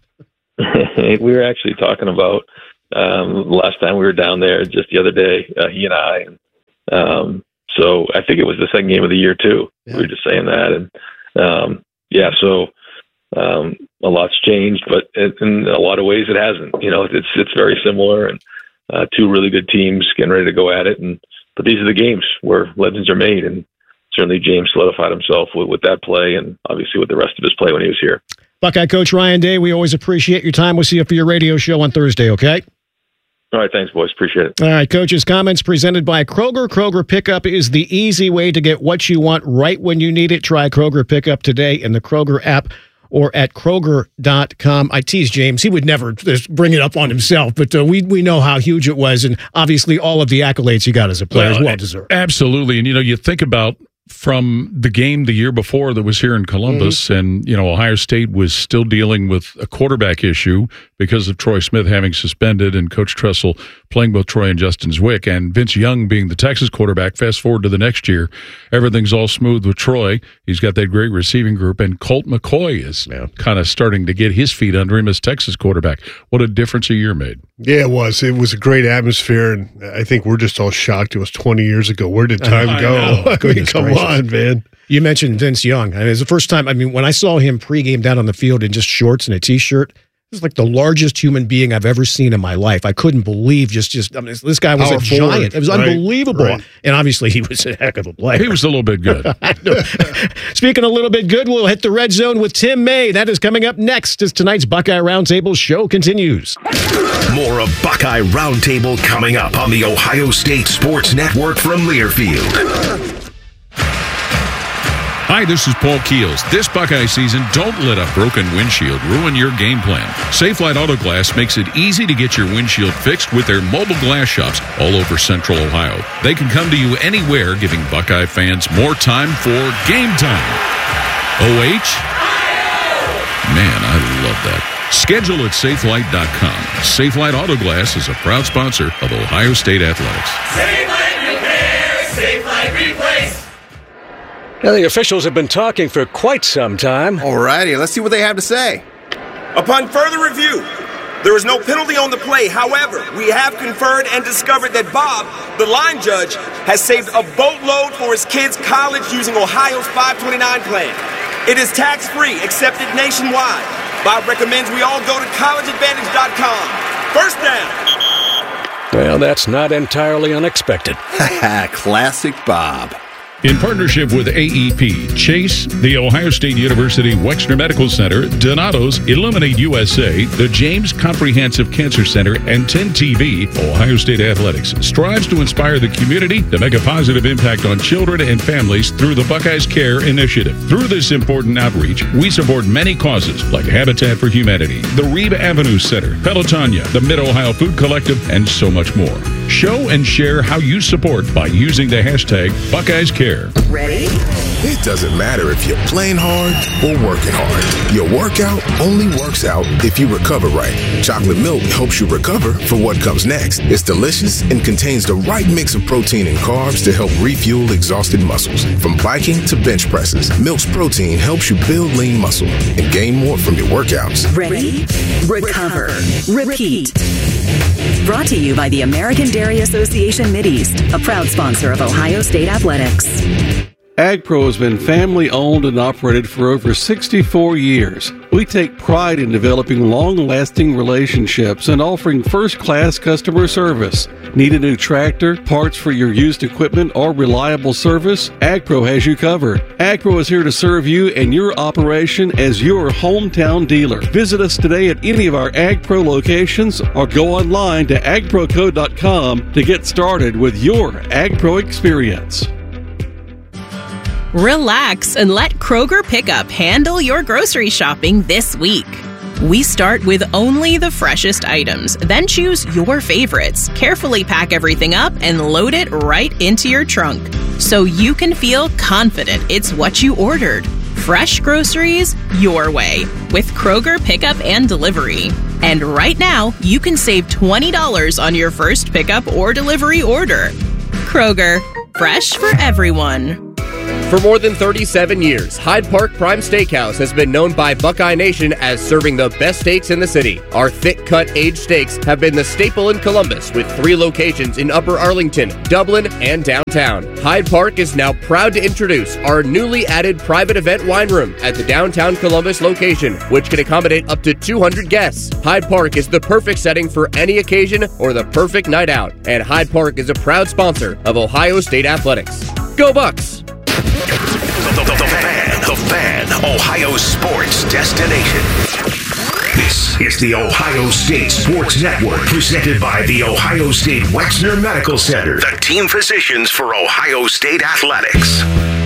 [SPEAKER 28] We were actually talking about um, last time we were down there just the other day, uh, he and I. And, um, so I think it was the second game of the year, too. Yeah. We were just saying that. And, um, yeah, so um, a lot's changed, but it, in a lot of ways it hasn't. You know, it's it's very similar, and uh, two really good teams getting ready to go at it. And But these are the games where legends are made, and certainly James solidified himself with, with that play and obviously with the rest of his play when he was here.
[SPEAKER 9] Buckeye Coach Ryan Day, we always appreciate your time. We'll see you for your radio show on Thursday, okay?
[SPEAKER 28] All right, thanks, boys. Appreciate it.
[SPEAKER 9] All right, Coach's comments presented by Kroger. Kroger Pickup is the easy way to get what you want right when you need it. Try Kroger Pickup today in the Kroger app or at Kroger dot com. I tease James. He would never just bring it up on himself, but uh, we we know how huge it was, and obviously all of the accolades he got as a player well, is well-deserved.
[SPEAKER 10] Absolutely. And, you know, you think about from the game the year before that was here in Columbus, mm-hmm. and, you know, Ohio State was still dealing with a quarterback issue because of Troy Smith having suspended and Coach Tressel playing both Troy and Justin Zwick, and Vince Young being the Texas quarterback. Fast forward to the next year, everything's all smooth with Troy. He's got that great receiving group, and Colt McCoy is yeah. kind of starting to get his feet under him as Texas quarterback. What a difference a year made.
[SPEAKER 11] Yeah, it was. It was a great atmosphere, and I think we're just all shocked. It was twenty years ago. Where did time I go? I mean, come gracious. on, man.
[SPEAKER 9] You mentioned Vince Young. I mean, it's the first time, I mean, when I saw him pregame down on the field in just shorts and a T-shirt, it was like the largest human being I've ever seen in my life. I couldn't believe just, just I mean, this guy was Power a giant. Forward. It was right, unbelievable. Right. And obviously, he was a heck of a player.
[SPEAKER 10] He was a little bit good.
[SPEAKER 9] Speaking a little bit good, we'll hit the red zone with Tim May. That is coming up next as tonight's Buckeye Roundtable show continues.
[SPEAKER 8] More of Buckeye Roundtable coming up on the Ohio State Sports Network from Learfield.
[SPEAKER 10] Hi, this is Paul Keels. This Buckeye season, don't let a broken windshield ruin your game plan. Safelite Auto Glass makes it easy to get your windshield fixed with their mobile glass shops all over Central Ohio. They can come to you anywhere, giving Buckeye fans more time for game time. O H? Man, I love that. Schedule at safelite dot com. Safelite Auto Glass is a proud sponsor of Ohio State Athletics.
[SPEAKER 3] Safelite Repair, Safelite Replace.
[SPEAKER 14] Now, the officials have been talking for quite some time.
[SPEAKER 16] Alrighty, let's see what they have to say.
[SPEAKER 17] Upon further review, there is no penalty on the play. However, we have conferred and discovered that Bob, the line judge, has saved a boatload for his kids' college using Ohio's five twenty-nine plan. It is tax-free, accepted nationwide. Bob recommends we all go to college advantage dot com. First down.
[SPEAKER 14] Well, that's not entirely unexpected.
[SPEAKER 16] Classic Bob.
[SPEAKER 10] In partnership with A E P, Chase, the Ohio State University Wexner Medical Center, Donato's, Illuminate U S A, the James Comprehensive Cancer Center, and ten T V, Ohio State Athletics strives to inspire the community to make a positive impact on children and families through the Buckeyes Care Initiative. Through this important outreach, we support many causes like Habitat for Humanity, the Reeb Avenue Center, Pelotonia, the Mid-Ohio Food Collective, and so much more. Show and share how you support by using the hashtag Buckeyes Care.
[SPEAKER 18] Ready? It doesn't matter if you're playing hard or working hard. Your workout only works out if you recover right. Chocolate milk helps you recover for what comes next. It's delicious and contains the right mix of protein and carbs to help refuel exhausted muscles. From biking to bench presses, Milk's protein helps you build lean muscle and gain more from your workouts.
[SPEAKER 19] Ready? Recover. Repeat.
[SPEAKER 2] Brought to you by the American Dairy Association Mideast, a proud sponsor of Ohio State Athletics.
[SPEAKER 4] AgPro has been family-owned and operated for over sixty-four years. We take pride in developing long-lasting relationships and offering first-class customer service. Need a new tractor, parts for your used equipment, or reliable service? AgPro has you covered. AgPro is here to serve you and your operation as your hometown dealer. Visit us today at any of our AgPro locations or go online to ag pro co dot com to get started with your AgPro experience.
[SPEAKER 5] Relax and let Kroger Pickup handle your grocery shopping this week. We start with only the freshest items, then choose your favorites, carefully pack everything up, and load it right into your trunk so you can feel confident it's what you ordered. Fresh groceries your way with Kroger Pickup and Delivery. And right now, you can save twenty dollars on your first pickup or delivery order. Kroger, fresh for everyone.
[SPEAKER 19] For more than thirty-seven years, Hyde Park Prime Steakhouse has been known by Buckeye Nation as serving the best steaks in the city. Our thick-cut aged steaks have been the staple in Columbus with three locations in Upper Arlington, Dublin, and downtown. Hyde Park is now proud to introduce our newly added private event wine room at the downtown Columbus location, which can accommodate up to two hundred guests. Hyde Park is the perfect setting for any occasion or the perfect night out, and Hyde Park is a proud sponsor of Ohio State Athletics. Go Bucks!
[SPEAKER 8] The, the, the Fan, the Fan, Ohio sports destination. This is the Ohio State Sports Network, presented by the Ohio State Wexner Medical Center, the team physicians for Ohio State Athletics.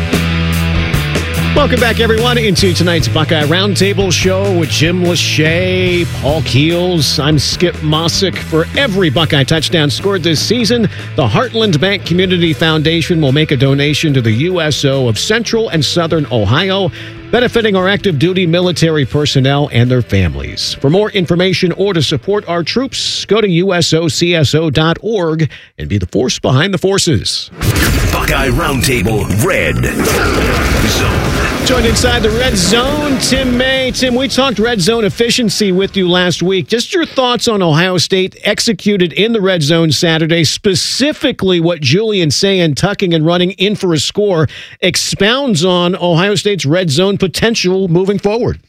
[SPEAKER 9] Welcome back, everyone, into tonight's Buckeye Roundtable Show with Jim Lachey, Paul Keels. I'm Skip Mossick. For every Buckeye touchdown scored this season, the Heartland Bank Community Foundation will make a donation to the U S O of Central and Southern Ohio, benefiting our active duty military personnel and their families. For more information or to support our troops, go to U S O C S O dot org and be the force behind the forces.
[SPEAKER 8] Buckeye Roundtable Red Zone.
[SPEAKER 9] Joined inside the Red Zone, Tim May. Tim, we talked Red Zone efficiency with you last week. Just your thoughts on Ohio State executed in the Red Zone Saturday, specifically what Julian Sayin, tucking and running in for a score, expounds on Ohio State's Red Zone potential moving forward.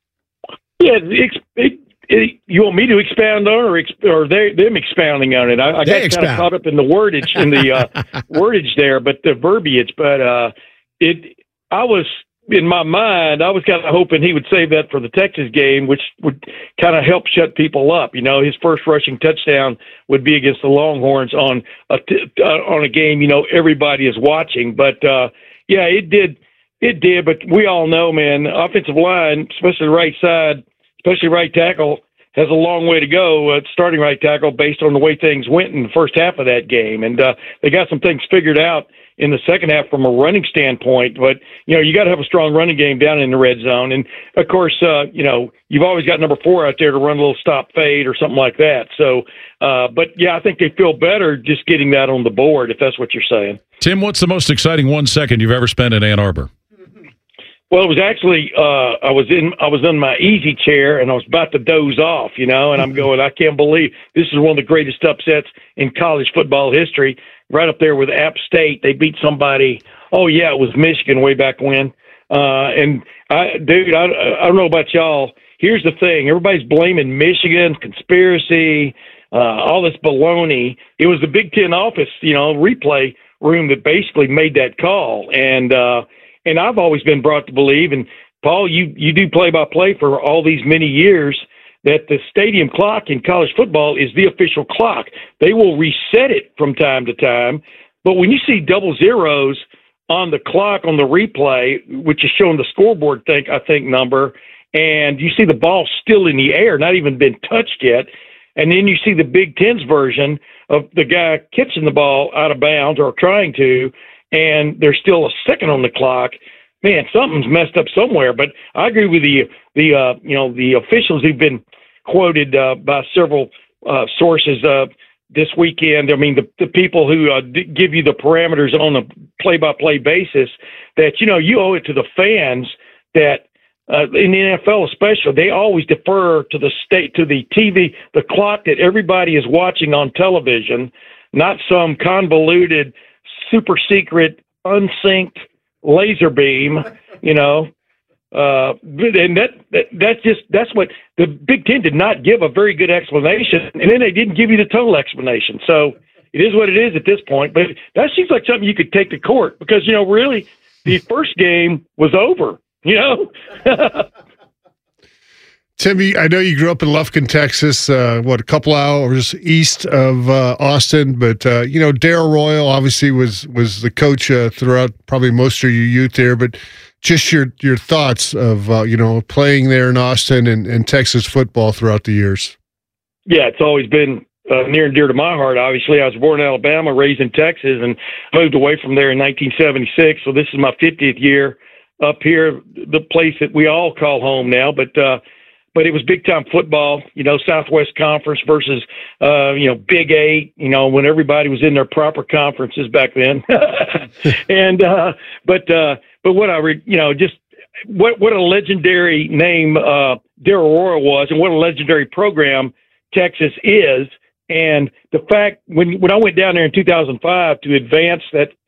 [SPEAKER 21] Yeah, it, it, it, you want me to expound on, or ex, or they, them expounding on it? I, I got kind of caught up in the wordage in the uh, wordage there, but the verbiage. But uh, it, I was in my mind, I was kind of hoping he would save that for the Texas game, which would kind of help shut people up. You know, his first rushing touchdown would be against the Longhorns on a uh, on a game. You know, everybody is watching, but uh, yeah, it did. It did, but we all know, man, the offensive line, especially the right side, especially right tackle, has a long way to go, uh, starting right tackle, based on the way things went in the first half of that game. And uh, they got some things figured out in the second half from a running standpoint. But, you know, you got to have a strong running game down in the red zone. And, of course, uh, you know, you've always got number four out there to run a little stop fade or something like that. So, uh, but, yeah, I think they feel better just getting that on the board, if that's what you're saying.
[SPEAKER 10] Tim, what's the most exciting one second you've ever spent in Ann Arbor?
[SPEAKER 21] Well, it was actually uh, I was in I was in my easy chair and I was about to doze off, you know, and I'm going, I can't believe this is one of the greatest upsets in college football history. Right up there with App State, they beat somebody. Oh yeah, it was Michigan way back when. Uh, and I, dude, I, I don't know about y'all. Here's the thing: everybody's blaming Michigan, conspiracy, uh, all this baloney. It was the Big Ten office, you know, replay room that basically made that call, and. uh And I've always been brought to believe, and Paul, you, you do play-by-play for all these many years, that the stadium clock in college football is the official clock. They will reset it from time to time, but when you see double zeros on the clock on the replay, which is showing the scoreboard, think I think number, and you see the ball still in the air, not even been touched yet, and then you see the Big Ten's version of the guy catching the ball out of bounds or trying to, and there's still a second on the clock, man, something's messed up somewhere. But I agree with the the uh, you know the officials who've been quoted uh, by several uh, sources uh, this weekend. I mean, the, the people who uh, d- give you the parameters on a play-by-play basis, that, you know, you owe it to the fans that uh, in the N F L especially, they always defer to the state, to the T V, the clock that everybody is watching on television, not some convoluted, super secret, unsynced laser beam, you know. Uh, and that, that that's just that's what the Big Ten did not give a very good explanation, and then they didn't give you the total explanation. So it is what it is at this point. But that seems like something you could take to court because you know really the first game was over. You know.
[SPEAKER 11] Timmy, I know you grew up in Lufkin, Texas, uh, what, a couple hours east of uh, Austin, but, uh, you know, Darrell Royal obviously was was the coach uh, throughout probably most of your youth there, but just your your thoughts of, uh, you know, playing there in Austin and, and Texas football throughout the years.
[SPEAKER 21] Yeah, it's always been uh, near and dear to my heart, obviously. I was born in Alabama, raised in Texas, and moved away from there in nineteen seventy-six, so this is my fiftieth year up here, the place that we all call home now, but uh, but it was big-time football, you know, Southwest Conference versus, uh, you know, Big Eight, you know, when everybody was in their proper conferences back then. and uh, but uh, but what I, re- you know, just what what a legendary name uh, Darrell Royal was, and what a legendary program Texas is. And the fact when when I went down there in two thousand five to advance that